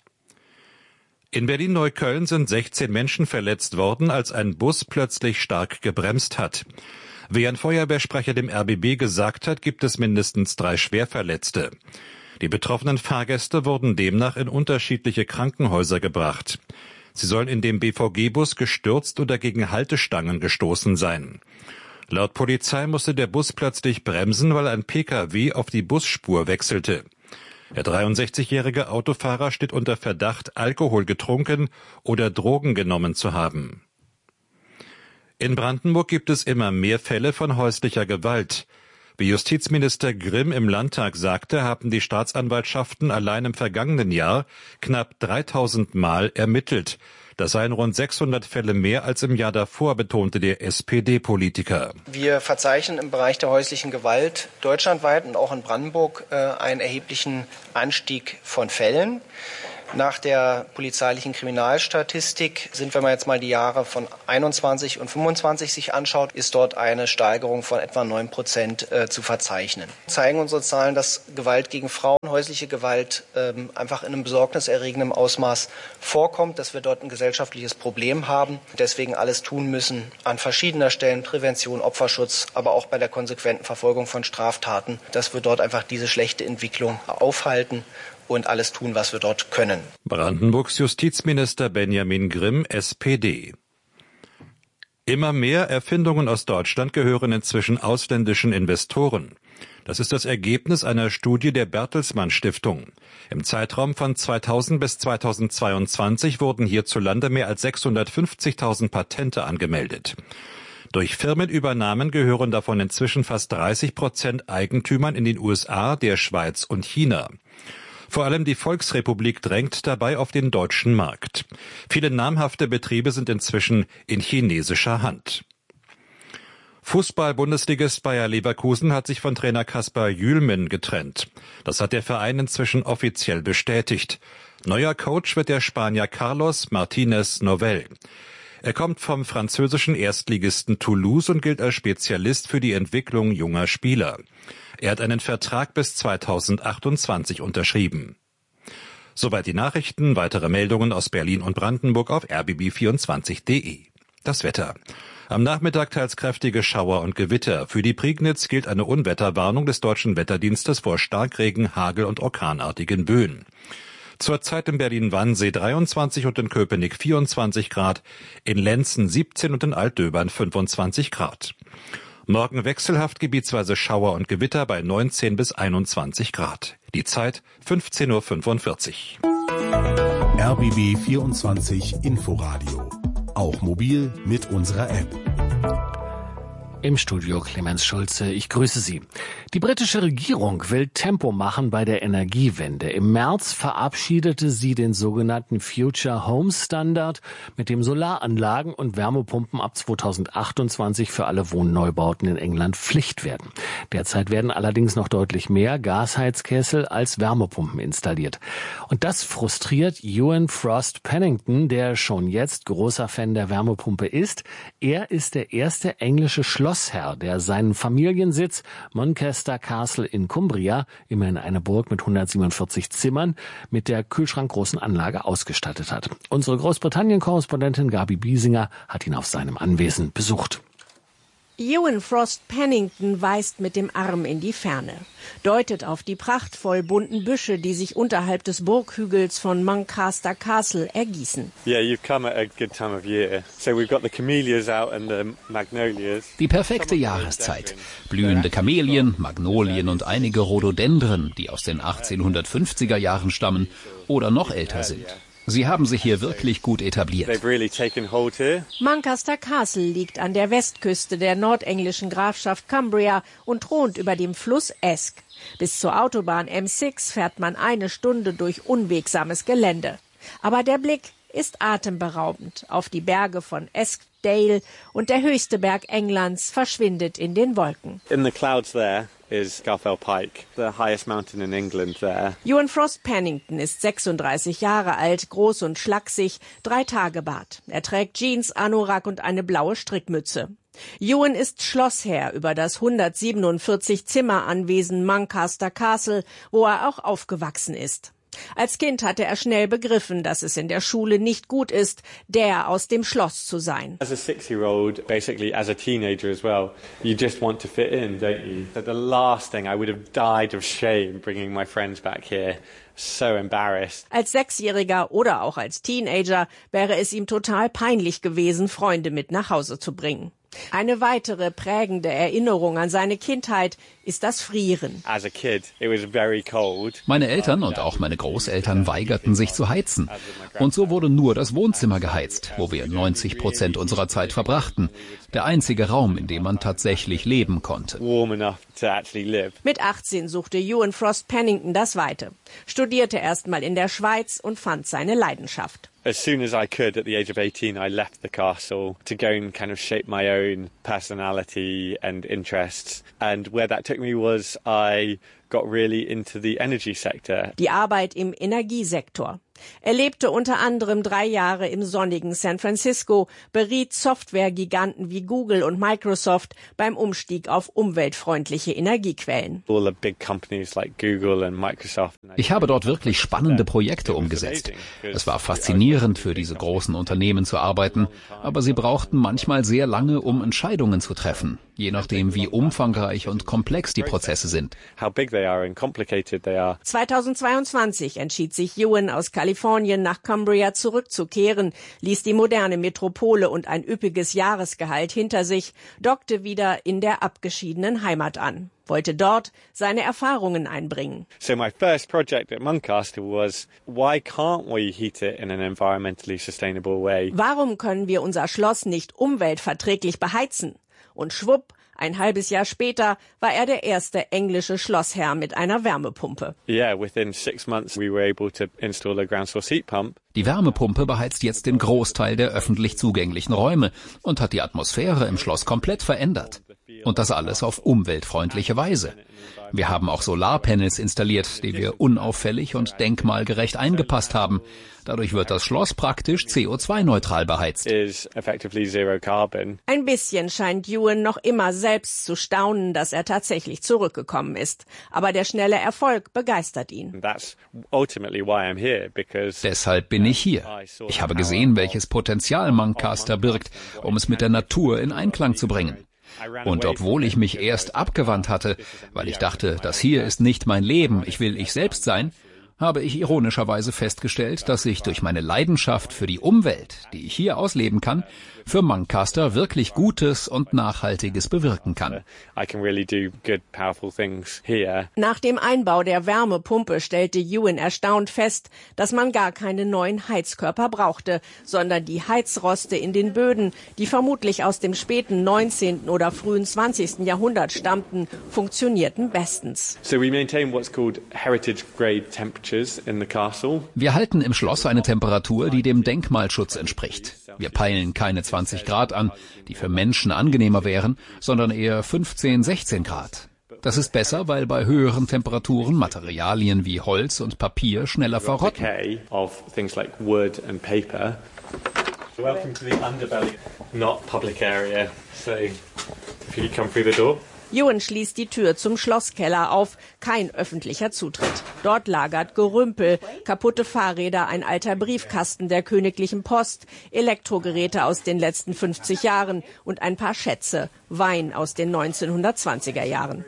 In Berlin-Neukölln sind sechzehn Menschen verletzt worden, als ein Bus plötzlich stark gebremst hat. Wie ein Feuerwehrsprecher dem R B B gesagt hat, gibt es mindestens drei Schwerverletzte. Die betroffenen Fahrgäste wurden demnach in unterschiedliche Krankenhäuser gebracht. Sie sollen in dem B V G-Bus gestürzt oder gegen Haltestangen gestoßen sein. Laut Polizei musste der Bus plötzlich bremsen, weil ein Pkw auf die Busspur wechselte. Der dreiundsechzigjährige Autofahrer steht unter Verdacht, Alkohol getrunken oder Drogen genommen zu haben. In Brandenburg gibt es immer mehr Fälle von häuslicher Gewalt. Wie Justizminister Grimm im Landtag sagte, haben die Staatsanwaltschaften allein im vergangenen Jahr knapp dreitausend Mal ermittelt. Das seien rund sechshundert Fälle mehr als im Jahr davor, betonte der S P D-Politiker. Wir verzeichnen im Bereich der häuslichen Gewalt deutschlandweit und auch in Brandenburg äh, einen erheblichen Anstieg von Fällen. Nach der polizeilichen Kriminalstatistik sind, wenn man jetzt mal die Jahre von einundzwanzig und fünfundzwanzig sich anschaut, ist dort eine Steigerung von etwa neun Prozent äh, zu verzeichnen. Zeigen unsere Zahlen, dass Gewalt gegen Frauen, häusliche Gewalt ähm, einfach in einem besorgniserregenden Ausmaß vorkommt, dass wir dort ein gesellschaftliches Problem haben, deswegen alles tun müssen an verschiedener Stellen, Prävention, Opferschutz, aber auch bei der konsequenten Verfolgung von Straftaten, dass wir dort einfach diese schlechte Entwicklung aufhalten und alles tun, was wir dort können. Brandenburgs Justizminister Benjamin Grimm, S P D. Immer mehr Erfindungen aus Deutschland gehören inzwischen ausländischen Investoren. Das ist das Ergebnis einer Studie der Bertelsmann Stiftung. Im Zeitraum von zweitausend bis zweitausendzweiundzwanzig wurden hierzulande mehr als sechshundertfünfzigtausend Patente angemeldet. Durch Firmenübernahmen gehören davon inzwischen fast dreißig Prozent Eigentümern in den U S A, der Schweiz und China. Vor allem die Volksrepublik drängt dabei auf den deutschen Markt. Viele namhafte Betriebe sind inzwischen in chinesischer Hand. Fußball-Bundesligist Bayer Leverkusen hat sich von Trainer Kaspar Jülmen getrennt. Das hat der Verein inzwischen offiziell bestätigt. Neuer Coach wird der Spanier Carlos Martínez Novell. Er kommt vom französischen Erstligisten Toulouse und gilt als Spezialist für die Entwicklung junger Spieler. Er hat einen Vertrag bis zweitausendachtundzwanzig unterschrieben. Soweit die Nachrichten. Weitere Meldungen aus Berlin und Brandenburg auf r b b vierundzwanzig punkt d e. Das Wetter. Am Nachmittag teils kräftige Schauer und Gewitter. Für die Prignitz gilt eine Unwetterwarnung des Deutschen Wetterdienstes vor Starkregen, Hagel und orkanartigen Böen. Zurzeit in Berlin-Wannsee dreiundzwanzig und in Köpenick vierundzwanzig Grad, in Lenzen siebzehn und in Altdöbern fünfundzwanzig Grad. Morgen wechselhaft gebietsweise Schauer und Gewitter bei neunzehn bis einundzwanzig Grad. Die Zeit fünfzehn Uhr fünfundvierzig. R B B vierundzwanzig Inforadio. Auch mobil mit unserer App. Im Studio Clemens Schulze, ich grüße Sie. Die britische Regierung will Tempo machen bei der Energiewende. Im März verabschiedete sie den sogenannten Future Home Standard, mit dem Solaranlagen und Wärmepumpen ab zweitausendachtundzwanzig für alle Wohnneubauten in England Pflicht werden. Derzeit werden allerdings noch deutlich mehr Gasheizkessel als Wärmepumpen installiert. Und das frustriert Ewan Frost Pennington, der schon jetzt großer Fan der Wärmepumpe ist. Er ist der erste englische Schlossherr, der seinen Familiensitz Moncaster Castle in Cumbria, immerhin eine Burg mit hundertsiebenundvierzig Zimmern, mit der kühlschrankgroßen Anlage ausgestattet hat. Unsere Großbritannien-Korrespondentin Gabi Biesinger hat ihn auf seinem Anwesen besucht. Ewan Frost Pennington weist mit dem Arm in die Ferne, deutet auf die prachtvoll bunten Büsche, die sich unterhalb des Burghügels von Moncaster Castle ergießen. Yeah, you've come at a good time of year. So we've got the camellias out and the magnolias. Die perfekte Jahreszeit. Blühende Kamelien, Magnolien und einige Rhododendren, die aus den achtzehnhundertfünfziger Jahren stammen oder noch älter sind. Sie haben sich hier wirklich gut etabliert. Moncaster Castle liegt an der Westküste der nordenglischen Grafschaft Cumbria und thront über dem Fluss Esk. Bis zur Autobahn M sechs fährt man eine Stunde durch unwegsames Gelände. Aber der Blick ist atemberaubend auf die Berge von Eskdale und der höchste Berg Englands verschwindet in den Wolken. In the clouds there is Garfell Pike, the highest mountain in England there. Ewan Frost Pennington ist sechsunddreißig Jahre alt, groß und schlaksig, drei Tage Bart. Er trägt Jeans, Anorak und eine blaue Strickmütze. Ewan ist Schlossherr über das hundertsiebenundvierzig Zimmeranwesen Moncaster Castle, wo er auch aufgewachsen ist. Als Kind hatte er schnell begriffen, dass es in der Schule nicht gut ist, der aus dem Schloss zu sein. As a six-year-old, basically as a teenager as well, you just want to fit in, don't you? So the last thing, I would have died of shame bringing my friends back here. So embarrassed. Als Sechsjähriger oder auch als Teenager wäre es ihm total peinlich gewesen, Freunde mit nach Hause zu bringen. Eine weitere prägende Erinnerung an seine Kindheit ist das Frieren. As a kid, it was very cold. Meine Eltern und auch meine Großeltern weigerten sich zu heizen. Und so wurde nur das Wohnzimmer geheizt, wo wir neunzig Prozent unserer Zeit verbrachten. Der einzige Raum, in dem man tatsächlich leben konnte. Warm enough to actually live. Mit achtzehn suchte Ewan Frost Pennington das Weite, studierte erstmal in der Schweiz und fand seine Leidenschaft. As soon as I could, at the age of eighteen, I left the castle to go and kind of shape my own personality and interests. And where that took me was I got really into the energy sector. Die Arbeit im Energiesektor. Er lebte unter anderem drei Jahre im sonnigen San Francisco, beriet Softwaregiganten wie Google und Microsoft beim Umstieg auf umweltfreundliche Energiequellen. All the big companies like Google and Microsoft. Ich habe dort wirklich spannende Projekte umgesetzt. Es war faszinierend, für diese großen Unternehmen zu arbeiten, aber sie brauchten manchmal sehr lange, um Entscheidungen zu treffen, je nachdem, wie umfangreich und komplex die Prozesse sind. zweitausendzweiundzwanzig entschied sich Ewan aus Kalifornien nach Cumbria zurückzukehren, ließ die moderne Metropole und ein üppiges Jahresgehalt hinter sich, dockte wieder in der abgeschiedenen Heimat an, wollte dort seine Erfahrungen einbringen. So my first project at Muncaster was, why can't we heat it in an environmentally sustainable way? Warum können wir unser Schloss nicht umweltverträglich beheizen? Und schwupp, ein halbes Jahr später war er der erste englische Schlossherr mit einer Wärmepumpe. Yeah, within six months we were able to install a ground source heat pump. Die Wärmepumpe beheizt jetzt den Großteil der öffentlich zugänglichen Räume und hat die Atmosphäre im Schloss komplett verändert. Und das alles auf umweltfreundliche Weise. Wir haben auch Solarpanels installiert, die wir unauffällig und denkmalgerecht eingepasst haben. Dadurch wird das Schloss praktisch C O zwei neutral beheizt. Ein bisschen scheint Ewan noch immer selbst zu staunen, dass er tatsächlich zurückgekommen ist. Aber der schnelle Erfolg begeistert ihn. Deshalb bin ich hier. Ich habe gesehen, welches Potenzial Muncaster birgt, um es mit der Natur in Einklang zu bringen. Und obwohl ich mich erst abgewandt hatte, weil ich dachte, das hier ist nicht mein Leben, ich will ich selbst sein, habe ich ironischerweise festgestellt, dass ich durch meine Leidenschaft für die Umwelt, die ich hier ausleben kann, für Muncaster wirklich Gutes und Nachhaltiges bewirken kann. Nach dem Einbau der Wärmepumpe stellte Ewan erstaunt fest, dass man gar keine neuen Heizkörper brauchte, sondern die Heizroste in den Böden, die vermutlich aus dem späten neunzehnten oder frühen zwanzigsten Jahrhundert stammten, funktionierten bestens. So we maintain what's called heritage grade temperatures in the castle. Wir halten im Schloss eine Temperatur, die dem Denkmalschutz entspricht. Wir peilen keine zwanzig Grad an, die für Menschen angenehmer wären, sondern eher fünfzehn, sechzehn Grad. Das ist besser, weil bei höheren Temperaturen Materialien wie Holz und Papier schneller verrotten. Welcome to the underbelly, not public area. So if you come through the door. Ewan schließt die Tür zum Schlosskeller auf, kein öffentlicher Zutritt. Dort lagert Gerümpel, kaputte Fahrräder, ein alter Briefkasten der Königlichen Post, Elektrogeräte aus den letzten fünfzig Jahren und ein paar Schätze, Wein aus den neunzehnhundertzwanziger Jahren.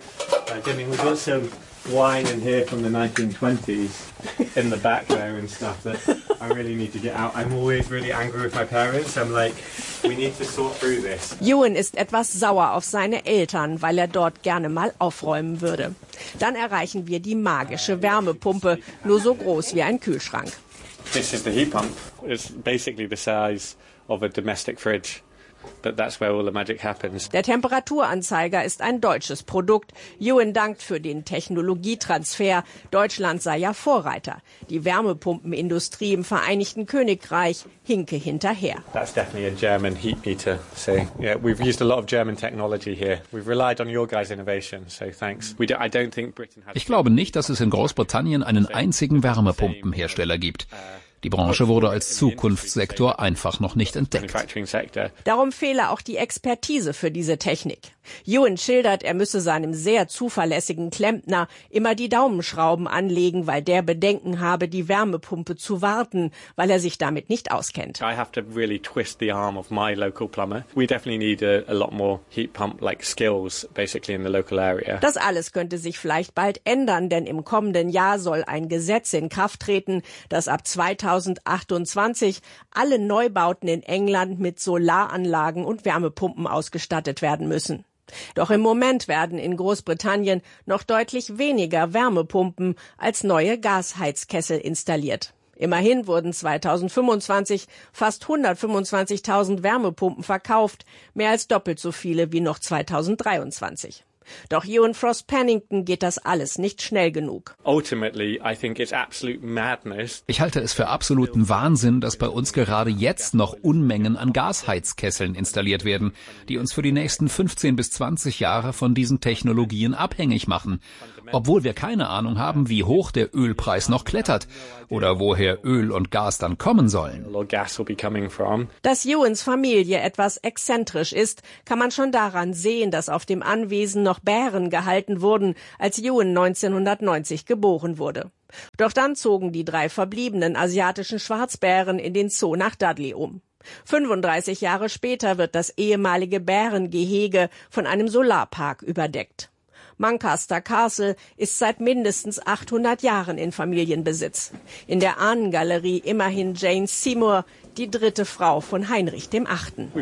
Wine in here from the nineteen twenties in the back there and stuff that I really need to get out. I'm always really angry with my parents. I'm like, we need to sort through this. Ewan ist etwas sauer auf seine Eltern, weil er dort gerne mal aufräumen würde. Dann erreichen wir die magische Wärmepumpe, nur so groß wie ein Kühlschrank. This is the heat pump. It's basically the size of a domestic fridge. But that's where all the magic happens. Der Temperaturanzeiger ist ein deutsches Produkt. Ewan dankt für den Technologietransfer. Deutschland sei ja Vorreiter. Die Wärmepumpenindustrie im Vereinigten Königreich hinke hinterher. That's definitely a German heat meter. So yeah, we've used a lot of German technology here. We've relied on your guys' innovation. So thanks. We do, I don't think Britain has. Ich glaube nicht, dass es in Großbritannien einen einzigen Wärmepumpenhersteller gibt. Die Branche wurde als Zukunftssektor einfach noch nicht entdeckt. Darum fehle auch die Expertise für diese Technik. Ewan schildert, er müsse seinem sehr zuverlässigen Klempner immer die Daumenschrauben anlegen, weil der Bedenken habe, die Wärmepumpe zu warten, weil er sich damit nicht auskennt. I have to really twist the arm of my local plumber. We definitely need a, a lot more heat pump like skills basically in the local area. Das alles könnte sich vielleicht bald ändern, denn im kommenden Jahr soll ein Gesetz in Kraft treten, das ab zweitausendachtzehn zweitausendachtundzwanzig alle Neubauten in England mit Solaranlagen und Wärmepumpen ausgestattet werden müssen. Doch im Moment werden in Großbritannien noch deutlich weniger Wärmepumpen als neue Gasheizkessel installiert. Immerhin wurden zweitausendfünfundzwanzig fast hundertfünfundzwanzigtausend Wärmepumpen verkauft, mehr als doppelt so viele wie noch zweitausenddreiundzwanzig. Doch Ewan Frost Pennington geht das alles nicht schnell genug. Ich halte es für absoluten Wahnsinn, dass bei uns gerade jetzt noch Unmengen an Gasheizkesseln installiert werden, die uns für die nächsten fünfzehn bis zwanzig Jahre von diesen Technologien abhängig machen. Obwohl wir keine Ahnung haben, wie hoch der Ölpreis noch klettert oder woher Öl und Gas dann kommen sollen. Dass Ewans Familie etwas exzentrisch ist, kann man schon daran sehen, dass auf dem Anwesen noch Bären gehalten wurden, als Ewan neunzehnhundertneunzig geboren wurde. Doch dann zogen die drei verbliebenen asiatischen Schwarzbären in den Zoo nach Dudley um. fünfunddreißig Jahre später wird das ehemalige Bärengehege von einem Solarpark überdeckt. Muncaster Castle ist seit mindestens achthundert Jahren in Familienbesitz. In der Ahnengalerie immerhin Jane Seymour, die dritte Frau von Heinrich dem Achten.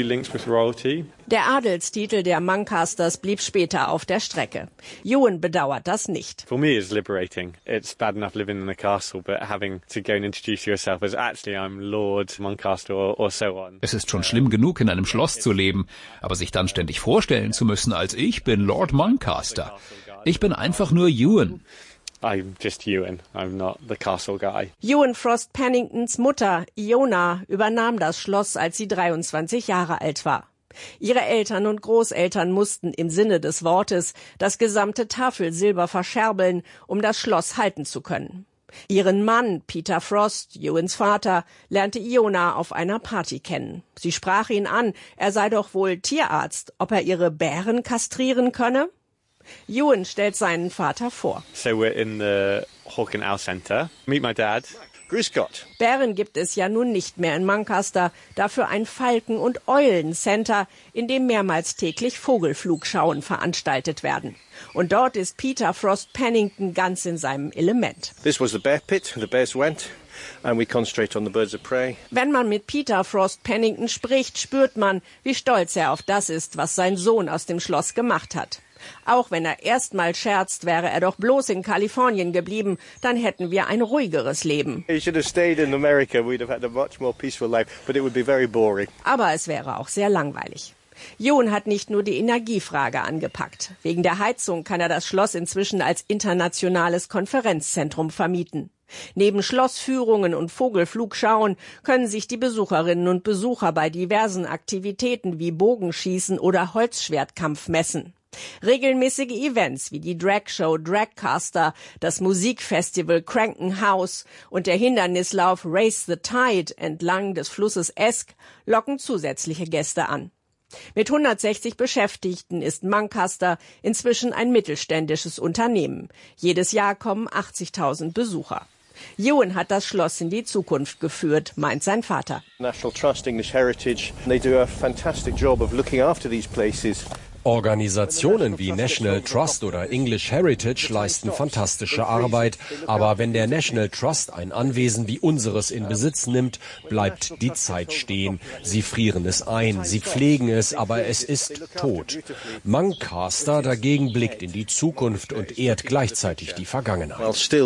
Der Adelstitel der Muncasters blieb später auf der Strecke. Ewan bedauert das nicht. For me it's liberating. It's bad enough living in a castle, but having to go and introduce yourself as actually I'm Lord Muncaster or, or so on. Es ist schon schlimm genug, in einem Schloss zu leben, aber sich dann ständig vorstellen zu müssen, als ich bin Lord Muncaster. Ich bin einfach nur Ewan. I'm just Ewan. I'm not the castle guy. Ewan Frost Penningtons Mutter, Iona, übernahm das Schloss, als sie dreiundzwanzig Jahre alt war. Ihre Eltern und Großeltern mussten im Sinne des Wortes das gesamte Tafelsilber verscherbeln, um das Schloss halten zu können. Ihren Mann, Peter Frost, Ewans Vater, lernte Iona auf einer Party kennen. Sie sprach ihn an, er sei doch wohl Tierarzt, ob er ihre Bären kastrieren könne? Ewan stellt seinen Vater vor. So we're in the Hawk and Owl Centre. Meet my dad. Grüß Gott. Bären gibt es ja nun nicht mehr in Muncaster, dafür ein Falken- und Eulen-Center, in dem mehrmals täglich Vogelflugschauen veranstaltet werden. Und dort ist Peter Frost Pennington ganz in seinem Element. This was the bear pit, the bears went. And we concentrate on the birds of prey. Wenn man mit Peter Frost Pennington spricht, spürt man, wie stolz er auf das ist, was sein Sohn aus dem Schloss gemacht hat. Auch wenn er erstmal scherzt, wäre er doch bloß in Kalifornien geblieben, dann hätten wir ein ruhigeres Leben. He should have stayed in America. We'd have had a much more peaceful life, but it would be very boring. Aber es wäre auch sehr langweilig. Ewan hat nicht nur die Energiefrage angepackt. Wegen der Heizung kann er das Schloss inzwischen als internationales Konferenzzentrum vermieten. Neben Schlossführungen und Vogelflugschauen können sich die Besucherinnen und Besucher bei diversen Aktivitäten wie Bogenschießen oder Holzschwertkampf messen. Regelmäßige Events wie die Dragshow Dragcaster, das Musikfestival Cranken House und der Hindernislauf Race the Tide entlang des Flusses Esk locken zusätzliche Gäste an. Mit hundertsechzig Beschäftigten ist Muncaster inzwischen ein mittelständisches Unternehmen. Jedes Jahr kommen achtzigtausend Besucher. Ewan hat das Schloss in die Zukunft geführt, meint sein Vater. National Trust English Heritage, they do a fantastic job of looking after these places. Organisationen wie National Trust oder English Heritage leisten fantastische Arbeit, aber wenn der National Trust ein Anwesen wie unseres in Besitz nimmt, bleibt die Zeit stehen. Sie frieren es ein, sie pflegen es, aber es ist tot. Muncaster dagegen blickt in die Zukunft und ehrt gleichzeitig die Vergangenheit.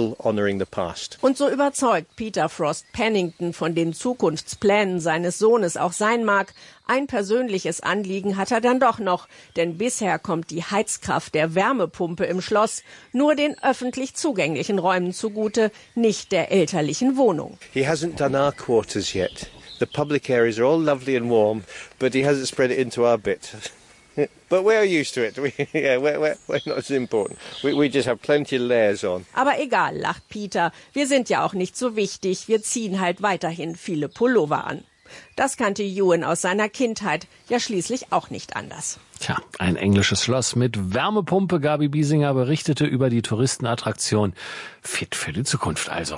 Und so überzeugt Peter Frost Pennington von den Zukunftsplänen seines Sohnes auch sein mag, ein persönliches Anliegen hat er dann doch noch, denn bisher kommt die Heizkraft der Wärmepumpe im Schloss nur den öffentlich zugänglichen Räumen zugute, nicht der elterlichen Wohnung. He hasn't done our quarters yet. The public areas are all lovely and warm, but he hasn't spread it into our bit. But we're used to it. We, yeah, we're, we're, we're not as important. We, we just have plenty of layers on. Aber egal, lacht Peter. Wir sind ja auch nicht so wichtig. Wir ziehen halt weiterhin viele Pullover an. Das kannte Ewan aus seiner Kindheit ja schließlich auch nicht anders. Tja, ein englisches Schloss mit Wärmepumpe. Gabi Biesinger berichtete über die Touristenattraktion. Fit für die Zukunft also.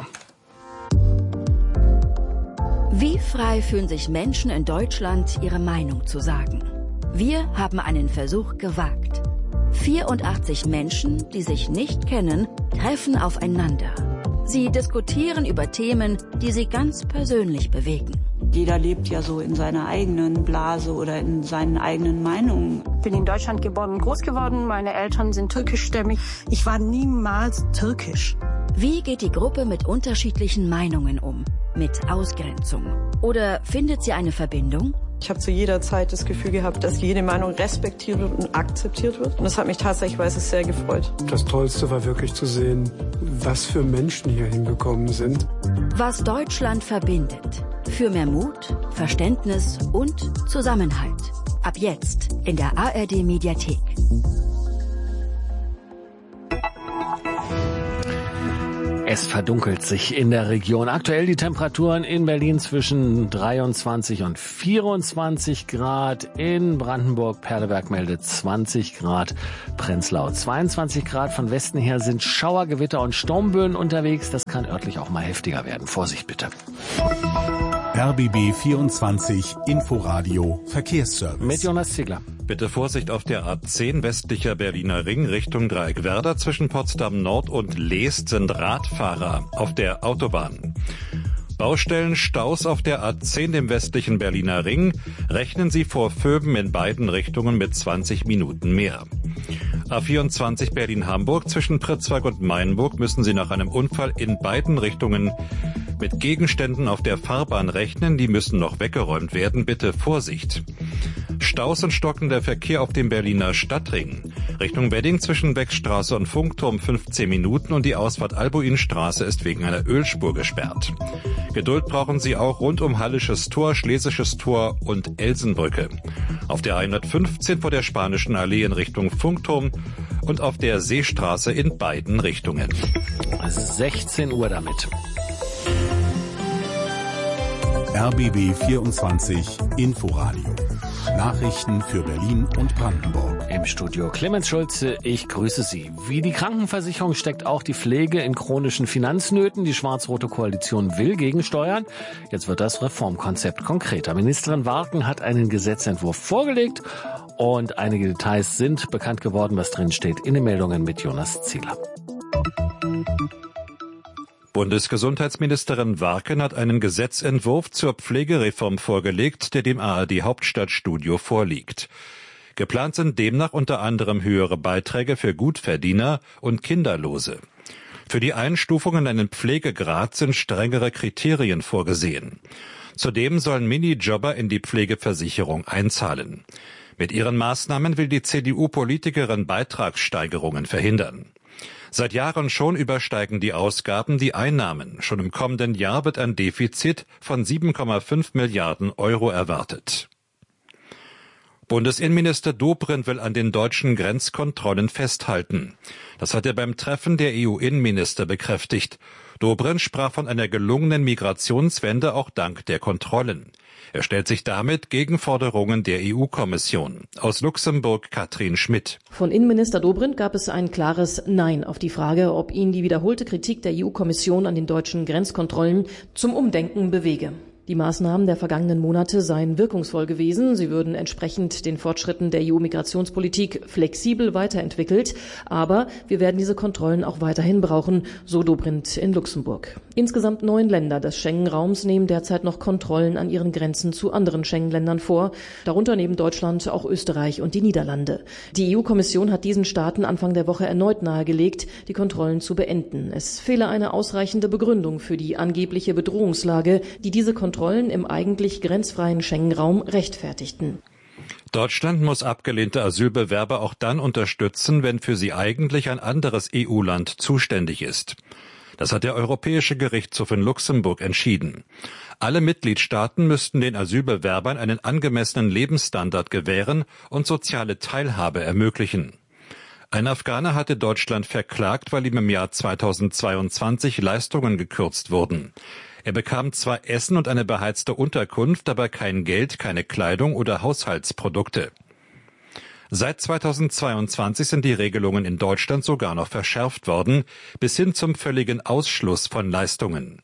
Wie frei fühlen sich Menschen in Deutschland, ihre Meinung zu sagen? Wir haben einen Versuch gewagt. vierundachtzig Menschen, die sich nicht kennen, treffen aufeinander. Sie Sie diskutieren über Themen, die sie ganz persönlich bewegen. Jeder lebt ja so in seiner eigenen Blase oder in seinen eigenen Meinungen. Ich bin in Deutschland geboren und groß geworden. Meine Eltern sind türkischstämmig. Ich war niemals türkisch. Wie geht die Gruppe mit unterschiedlichen Meinungen um? Mit Ausgrenzung? Oder findet sie eine Verbindung? Ich habe zu jeder Zeit das Gefühl gehabt, dass jede Meinung respektiert wird und akzeptiert wird. Und das hat mich tatsächlich, weil es sehr gefreut. Das Tollste war wirklich zu sehen, was für Menschen hier hingekommen sind. Was Deutschland verbindet. Für mehr Mut, Verständnis und Zusammenhalt. Ab jetzt in der A R D-Mediathek. Es verdunkelt sich in der Region. Aktuell die Temperaturen in Berlin zwischen dreiundzwanzig und vierundzwanzig Grad. In Brandenburg, Perleberg meldet zwanzig Grad. Prenzlau zweiundzwanzig Grad. Von Westen her sind Schauer, Gewitter und Sturmböen unterwegs. Das kann örtlich auch mal heftiger werden. Vorsicht bitte. R B B vierundzwanzig Inforadio Verkehrsservice. Mit Jonas Ziegler. Bitte Vorsicht auf der A zehn westlicher Berliner Ring Richtung Dreieckwerder. Zwischen Potsdam Nord und Leest sind Radfahrer auf der Autobahn. Baustellen, Staus auf der A zehn im westlichen Berliner Ring. Rechnen Sie vor Vöben in beiden Richtungen mit zwanzig Minuten mehr. A vierundzwanzig Berlin-Hamburg zwischen Pritzwalk und Mainburg müssen Sie nach einem Unfall in beiden Richtungen mit Gegenständen auf der Fahrbahn rechnen. Die müssen noch weggeräumt werden. Bitte Vorsicht. Staus und stockender Verkehr auf dem Berliner Stadtring. Richtung Wedding zwischen Beckstraße und Funkturm fünfzehn Minuten und die Ausfahrt Albuinstraße ist wegen einer Ölspur gesperrt. Geduld brauchen Sie auch rund um Hallisches Tor, Schlesisches Tor und Elsenbrücke. Auf der hundertfünfzehn vor der Spanischen Allee in Richtung Funkturm und auf der Seestraße in beiden Richtungen. sechzehn Uhr damit. R B B vierundzwanzig Inforadio. Nachrichten für Berlin und Brandenburg. Im Studio Clemens Schulze, ich grüße Sie. Wie die Krankenversicherung steckt auch die Pflege in chronischen Finanznöten. Die schwarz-rote Koalition will gegensteuern. Jetzt wird das Reformkonzept konkreter. Ministerin Warken hat einen Gesetzentwurf vorgelegt und einige Details sind bekannt geworden, was drin steht in den Meldungen mit Jonas Ziegler. Bundesgesundheitsministerin Warken hat einen Gesetzentwurf zur Pflegereform vorgelegt, der dem A R D Hauptstadtstudio vorliegt. Geplant sind demnach unter anderem höhere Beiträge für Gutverdiener und Kinderlose. Für die Einstufung in einen Pflegegrad sind strengere Kriterien vorgesehen. Zudem sollen Minijobber in die Pflegeversicherung einzahlen. Mit ihren Maßnahmen will die C D U-Politikerin Beitragssteigerungen verhindern. Seit Jahren schon übersteigen die Ausgaben die Einnahmen. Schon im kommenden Jahr wird ein Defizit von sieben Komma fünf Milliarden Euro erwartet. Bundesinnenminister Dobrindt will an den deutschen Grenzkontrollen festhalten. Das hat er beim Treffen der E U-Innenminister bekräftigt. Dobrindt sprach von einer gelungenen Migrationswende auch dank der Kontrollen. Er stellt sich damit gegen Forderungen der E U-Kommission. Aus Luxemburg Katrin Schmidt. Von Innenminister Dobrindt gab es ein klares Nein auf die Frage, ob ihn die wiederholte Kritik der E U-Kommission an den deutschen Grenzkontrollen zum Umdenken bewege. Die Maßnahmen der vergangenen Monate seien wirkungsvoll gewesen. Sie würden entsprechend den Fortschritten der E U-Migrationspolitik flexibel weiterentwickelt. Aber wir werden diese Kontrollen auch weiterhin brauchen, so Dobrindt in Luxemburg. Insgesamt neun Länder des Schengen-Raums nehmen derzeit noch Kontrollen an ihren Grenzen zu anderen Schengen-Ländern vor. Darunter neben Deutschland auch Österreich und die Niederlande. Die E U-Kommission hat diesen Staaten Anfang der Woche erneut nahegelegt, die Kontrollen zu beenden. Es fehle eine ausreichende Begründung für die angebliche Bedrohungslage, die diese Kontrollen Kontrollen im eigentlich grenzfreien Schengen-Raum rechtfertigten. Deutschland muss abgelehnte Asylbewerber auch dann unterstützen, wenn für sie eigentlich ein anderes E U-Land zuständig ist. Das hat der Europäische Gerichtshof in Luxemburg entschieden. Alle Mitgliedstaaten müssten den Asylbewerbern einen angemessenen Lebensstandard gewähren und soziale Teilhabe ermöglichen. Ein Afghaner hatte Deutschland verklagt, weil ihm im Jahr zweitausendzweiundzwanzig Leistungen gekürzt wurden. Er bekam zwar Essen und eine beheizte Unterkunft, aber kein Geld, keine Kleidung oder Haushaltsprodukte. Seit zweitausendzweiundzwanzig sind die Regelungen in Deutschland sogar noch verschärft worden, bis hin zum völligen Ausschluss von Leistungen.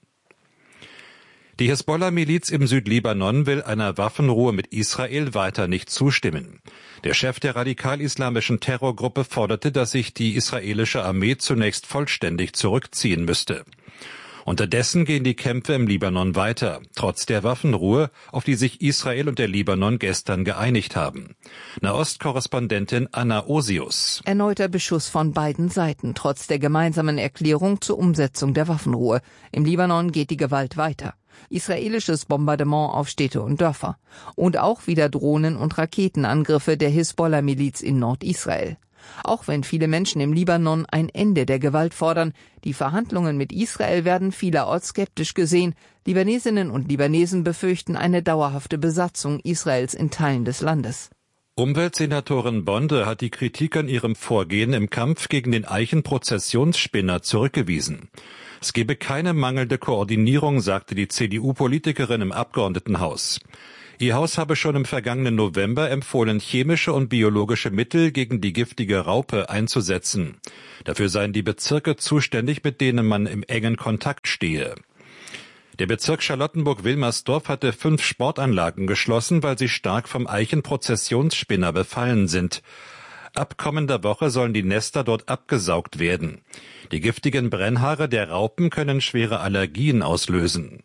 Die Hisbollah-Miliz im Südlibanon will einer Waffenruhe mit Israel weiter nicht zustimmen. Der Chef der radikal-islamischen Terrorgruppe forderte, dass sich die israelische Armee zunächst vollständig zurückziehen müsste. Unterdessen gehen die Kämpfe im Libanon weiter, trotz der Waffenruhe, auf die sich Israel und der Libanon gestern geeinigt haben. Nahostkorrespondentin Anna Osius. Erneuter Beschuss von beiden Seiten, trotz der gemeinsamen Erklärung zur Umsetzung der Waffenruhe. Im Libanon geht die Gewalt weiter. Israelisches Bombardement auf Städte und Dörfer. Und auch wieder Drohnen- und Raketenangriffe der Hisbollah-Miliz in Nordisrael. Auch wenn viele Menschen im Libanon ein Ende der Gewalt fordern, die Verhandlungen mit Israel werden vielerorts skeptisch gesehen. Libanesinnen und Libanesen befürchten eine dauerhafte Besatzung Israels in Teilen des Landes. Umweltsenatorin Bonde hat die Kritik an ihrem Vorgehen im Kampf gegen den Eichenprozessionsspinner zurückgewiesen. Es gebe keine mangelnde Koordinierung, sagte die C D U-Politikerin im Abgeordnetenhaus. Ihr Haus habe schon im vergangenen November empfohlen, chemische und biologische Mittel gegen die giftige Raupe einzusetzen. Dafür seien die Bezirke zuständig, mit denen man im engen Kontakt stehe. Der Bezirk Charlottenburg-Wilmersdorf hatte fünf Sportanlagen geschlossen, weil sie stark vom Eichenprozessionsspinner befallen sind. Ab kommender Woche sollen die Nester dort abgesaugt werden. Die giftigen Brennhaare der Raupen können schwere Allergien auslösen.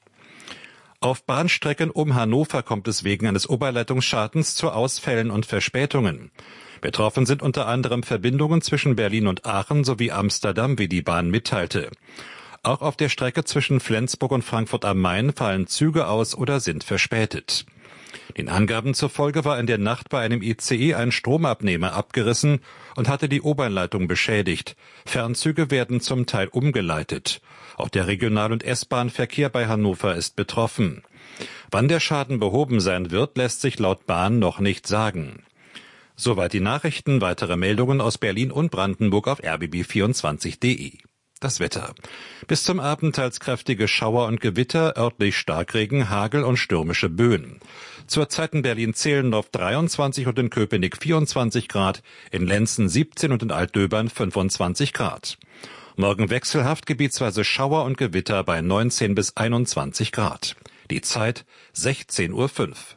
Auf Bahnstrecken um Hannover kommt es wegen eines Oberleitungsschadens zu Ausfällen und Verspätungen. Betroffen sind unter anderem Verbindungen zwischen Berlin und Aachen sowie Amsterdam, wie die Bahn mitteilte. Auch auf der Strecke zwischen Flensburg und Frankfurt am Main fallen Züge aus oder sind verspätet. Den Angaben zufolge war in der Nacht bei einem I C E ein Stromabnehmer abgerissen und hatte die Oberleitung beschädigt. Fernzüge werden zum Teil umgeleitet. Auch der Regional- und S-Bahn-Verkehr bei Hannover ist betroffen. Wann der Schaden behoben sein wird, lässt sich laut Bahn noch nicht sagen. Soweit die Nachrichten. Weitere Meldungen aus Berlin und Brandenburg auf r b b vierundzwanzig punkt d e. Das Wetter. Bis zum Abend teils kräftige Schauer und Gewitter, örtlich Starkregen, Hagel und stürmische Böen. Zurzeit in Berlin-Zehlendorf dreiundzwanzig und in Köpenick vierundzwanzig Grad, in Lenzen siebzehn und in Altdöbern fünfundzwanzig Grad. Morgen wechselhaft, gebietsweise Schauer und Gewitter bei neunzehn bis einundzwanzig Grad. Die Zeit sechzehn Uhr fünf.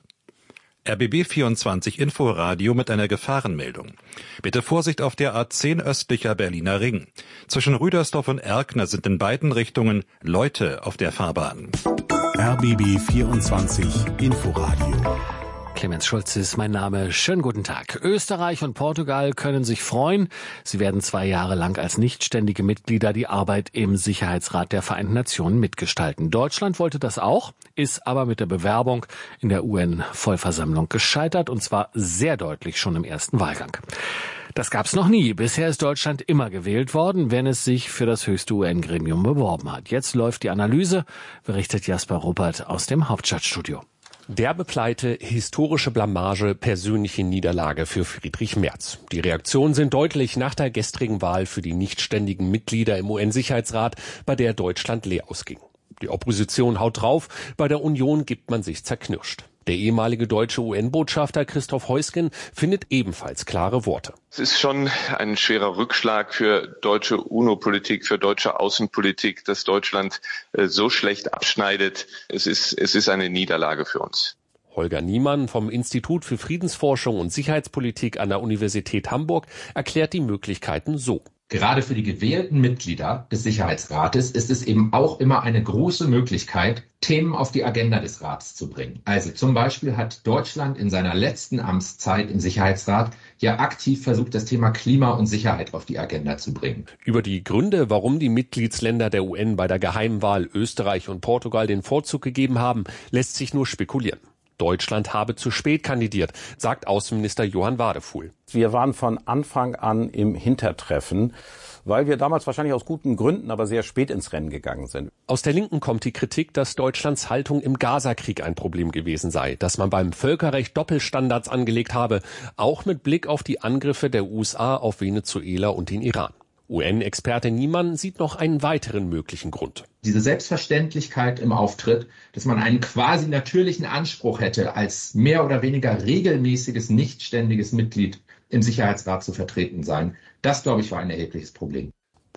R B B vierundzwanzig Inforadio mit einer Gefahrenmeldung. Bitte Vorsicht auf der A zehn östlicher Berliner Ring. Zwischen Rüdersdorf und Erkner sind in beiden Richtungen Leute auf der Fahrbahn. R B B vierundzwanzig Inforadio. Clemens Schulz ist mein Name. Schönen guten Tag. Österreich und Portugal können sich freuen. Sie werden zwei Jahre lang als nichtständige Mitglieder die Arbeit im Sicherheitsrat der Vereinten Nationen mitgestalten. Deutschland wollte das auch, ist aber mit der Bewerbung in der U N-Vollversammlung gescheitert, und zwar sehr deutlich schon im ersten Wahlgang. Das gab's noch nie. Bisher ist Deutschland immer gewählt worden, wenn es sich für das höchste U N-Gremium beworben hat. Jetzt läuft die Analyse, berichtet Jasper Ruppert aus dem Hauptstadtstudio. Derbe Pleite, historische Blamage, persönliche Niederlage für Friedrich Merz. Die Reaktionen sind deutlich nach der gestrigen Wahl für die nichtständigen Mitglieder im U N-Sicherheitsrat, bei der Deutschland leer ausging. Die Opposition haut drauf, bei der Union gibt man sich zerknirscht. Der ehemalige deutsche U N-Botschafter Christoph Heusgen findet ebenfalls klare Worte. Es ist schon ein schwerer Rückschlag für deutsche UNO-Politik, für deutsche Außenpolitik, dass Deutschland äh, so schlecht abschneidet. Es ist, es ist eine Niederlage für uns. Holger Niemann vom Institut für Friedensforschung und Sicherheitspolitik an der Universität Hamburg erklärt die Möglichkeiten so. Gerade für die gewählten Mitglieder des Sicherheitsrates ist es eben auch immer eine große Möglichkeit, Themen auf die Agenda des Rats zu bringen. Also zum Beispiel hat Deutschland in seiner letzten Amtszeit im Sicherheitsrat ja aktiv versucht, das Thema Klima und Sicherheit auf die Agenda zu bringen. Über die Gründe, warum die Mitgliedsländer der U N bei der Geheimwahl Österreich und Portugal den Vorzug gegeben haben, lässt sich nur spekulieren. Deutschland habe zu spät kandidiert, sagt Außenminister Johann Wadefuhl. Wir waren von Anfang an im Hintertreffen, weil wir damals wahrscheinlich aus guten Gründen, aber sehr spät ins Rennen gegangen sind. Aus der Linken kommt die Kritik, dass Deutschlands Haltung im Gaza-Krieg ein Problem gewesen sei, dass man beim Völkerrecht Doppelstandards angelegt habe, auch mit Blick auf die Angriffe der U S A auf Venezuela und den Iran. U N-Experte Niemann sieht noch einen weiteren möglichen Grund. Diese Selbstverständlichkeit im Auftritt, dass man einen quasi natürlichen Anspruch hätte, als mehr oder weniger regelmäßiges, nichtständiges Mitglied im Sicherheitsrat zu vertreten sein, das, glaube ich, war ein erhebliches Problem.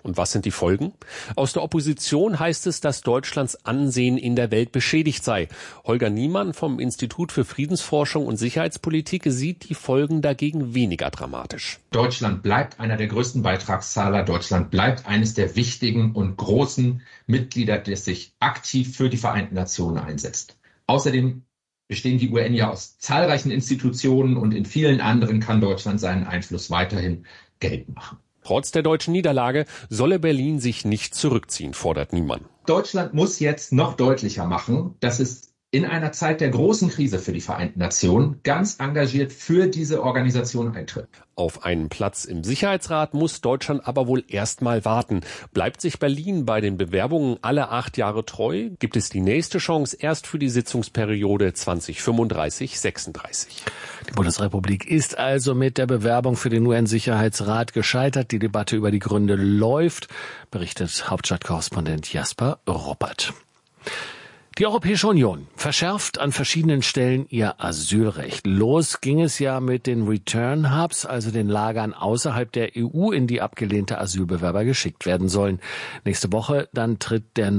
Und was sind die Folgen? Aus der Opposition heißt es, dass Deutschlands Ansehen in der Welt beschädigt sei. Holger Niemann vom Institut für Friedensforschung und Sicherheitspolitik sieht die Folgen dagegen weniger dramatisch. Deutschland bleibt einer der größten Beitragszahler. Deutschland bleibt eines der wichtigen und großen Mitglieder, das sich aktiv für die Vereinten Nationen einsetzt. Außerdem bestehen die U N ja aus zahlreichen Institutionen und in vielen anderen kann Deutschland seinen Einfluss weiterhin geltend machen. Trotz der deutschen Niederlage solle Berlin sich nicht zurückziehen, fordert Niemann. Deutschland muss jetzt noch deutlicher machen, dass es in einer Zeit der großen Krise für die Vereinten Nationen ganz engagiert für diese Organisation eintritt. Auf einen Platz im Sicherheitsrat muss Deutschland aber wohl erst mal warten. Bleibt sich Berlin bei den Bewerbungen alle acht Jahre treu, gibt es die nächste Chance erst für die Sitzungsperiode zwanzig fünfunddreißig sechsunddreißig. Die Bundesrepublik ist also mit der Bewerbung für den U N-Sicherheitsrat gescheitert. Die Debatte über die Gründe läuft, berichtet Hauptstadtkorrespondent Jasper Ruppert. Die Europäische Union verschärft an verschiedenen Stellen ihr Asylrecht. Los ging es ja mit den Return Hubs, also den Lagern außerhalb der E U, in die abgelehnte Asylbewerber geschickt werden sollen. Nächste Woche dann tritt der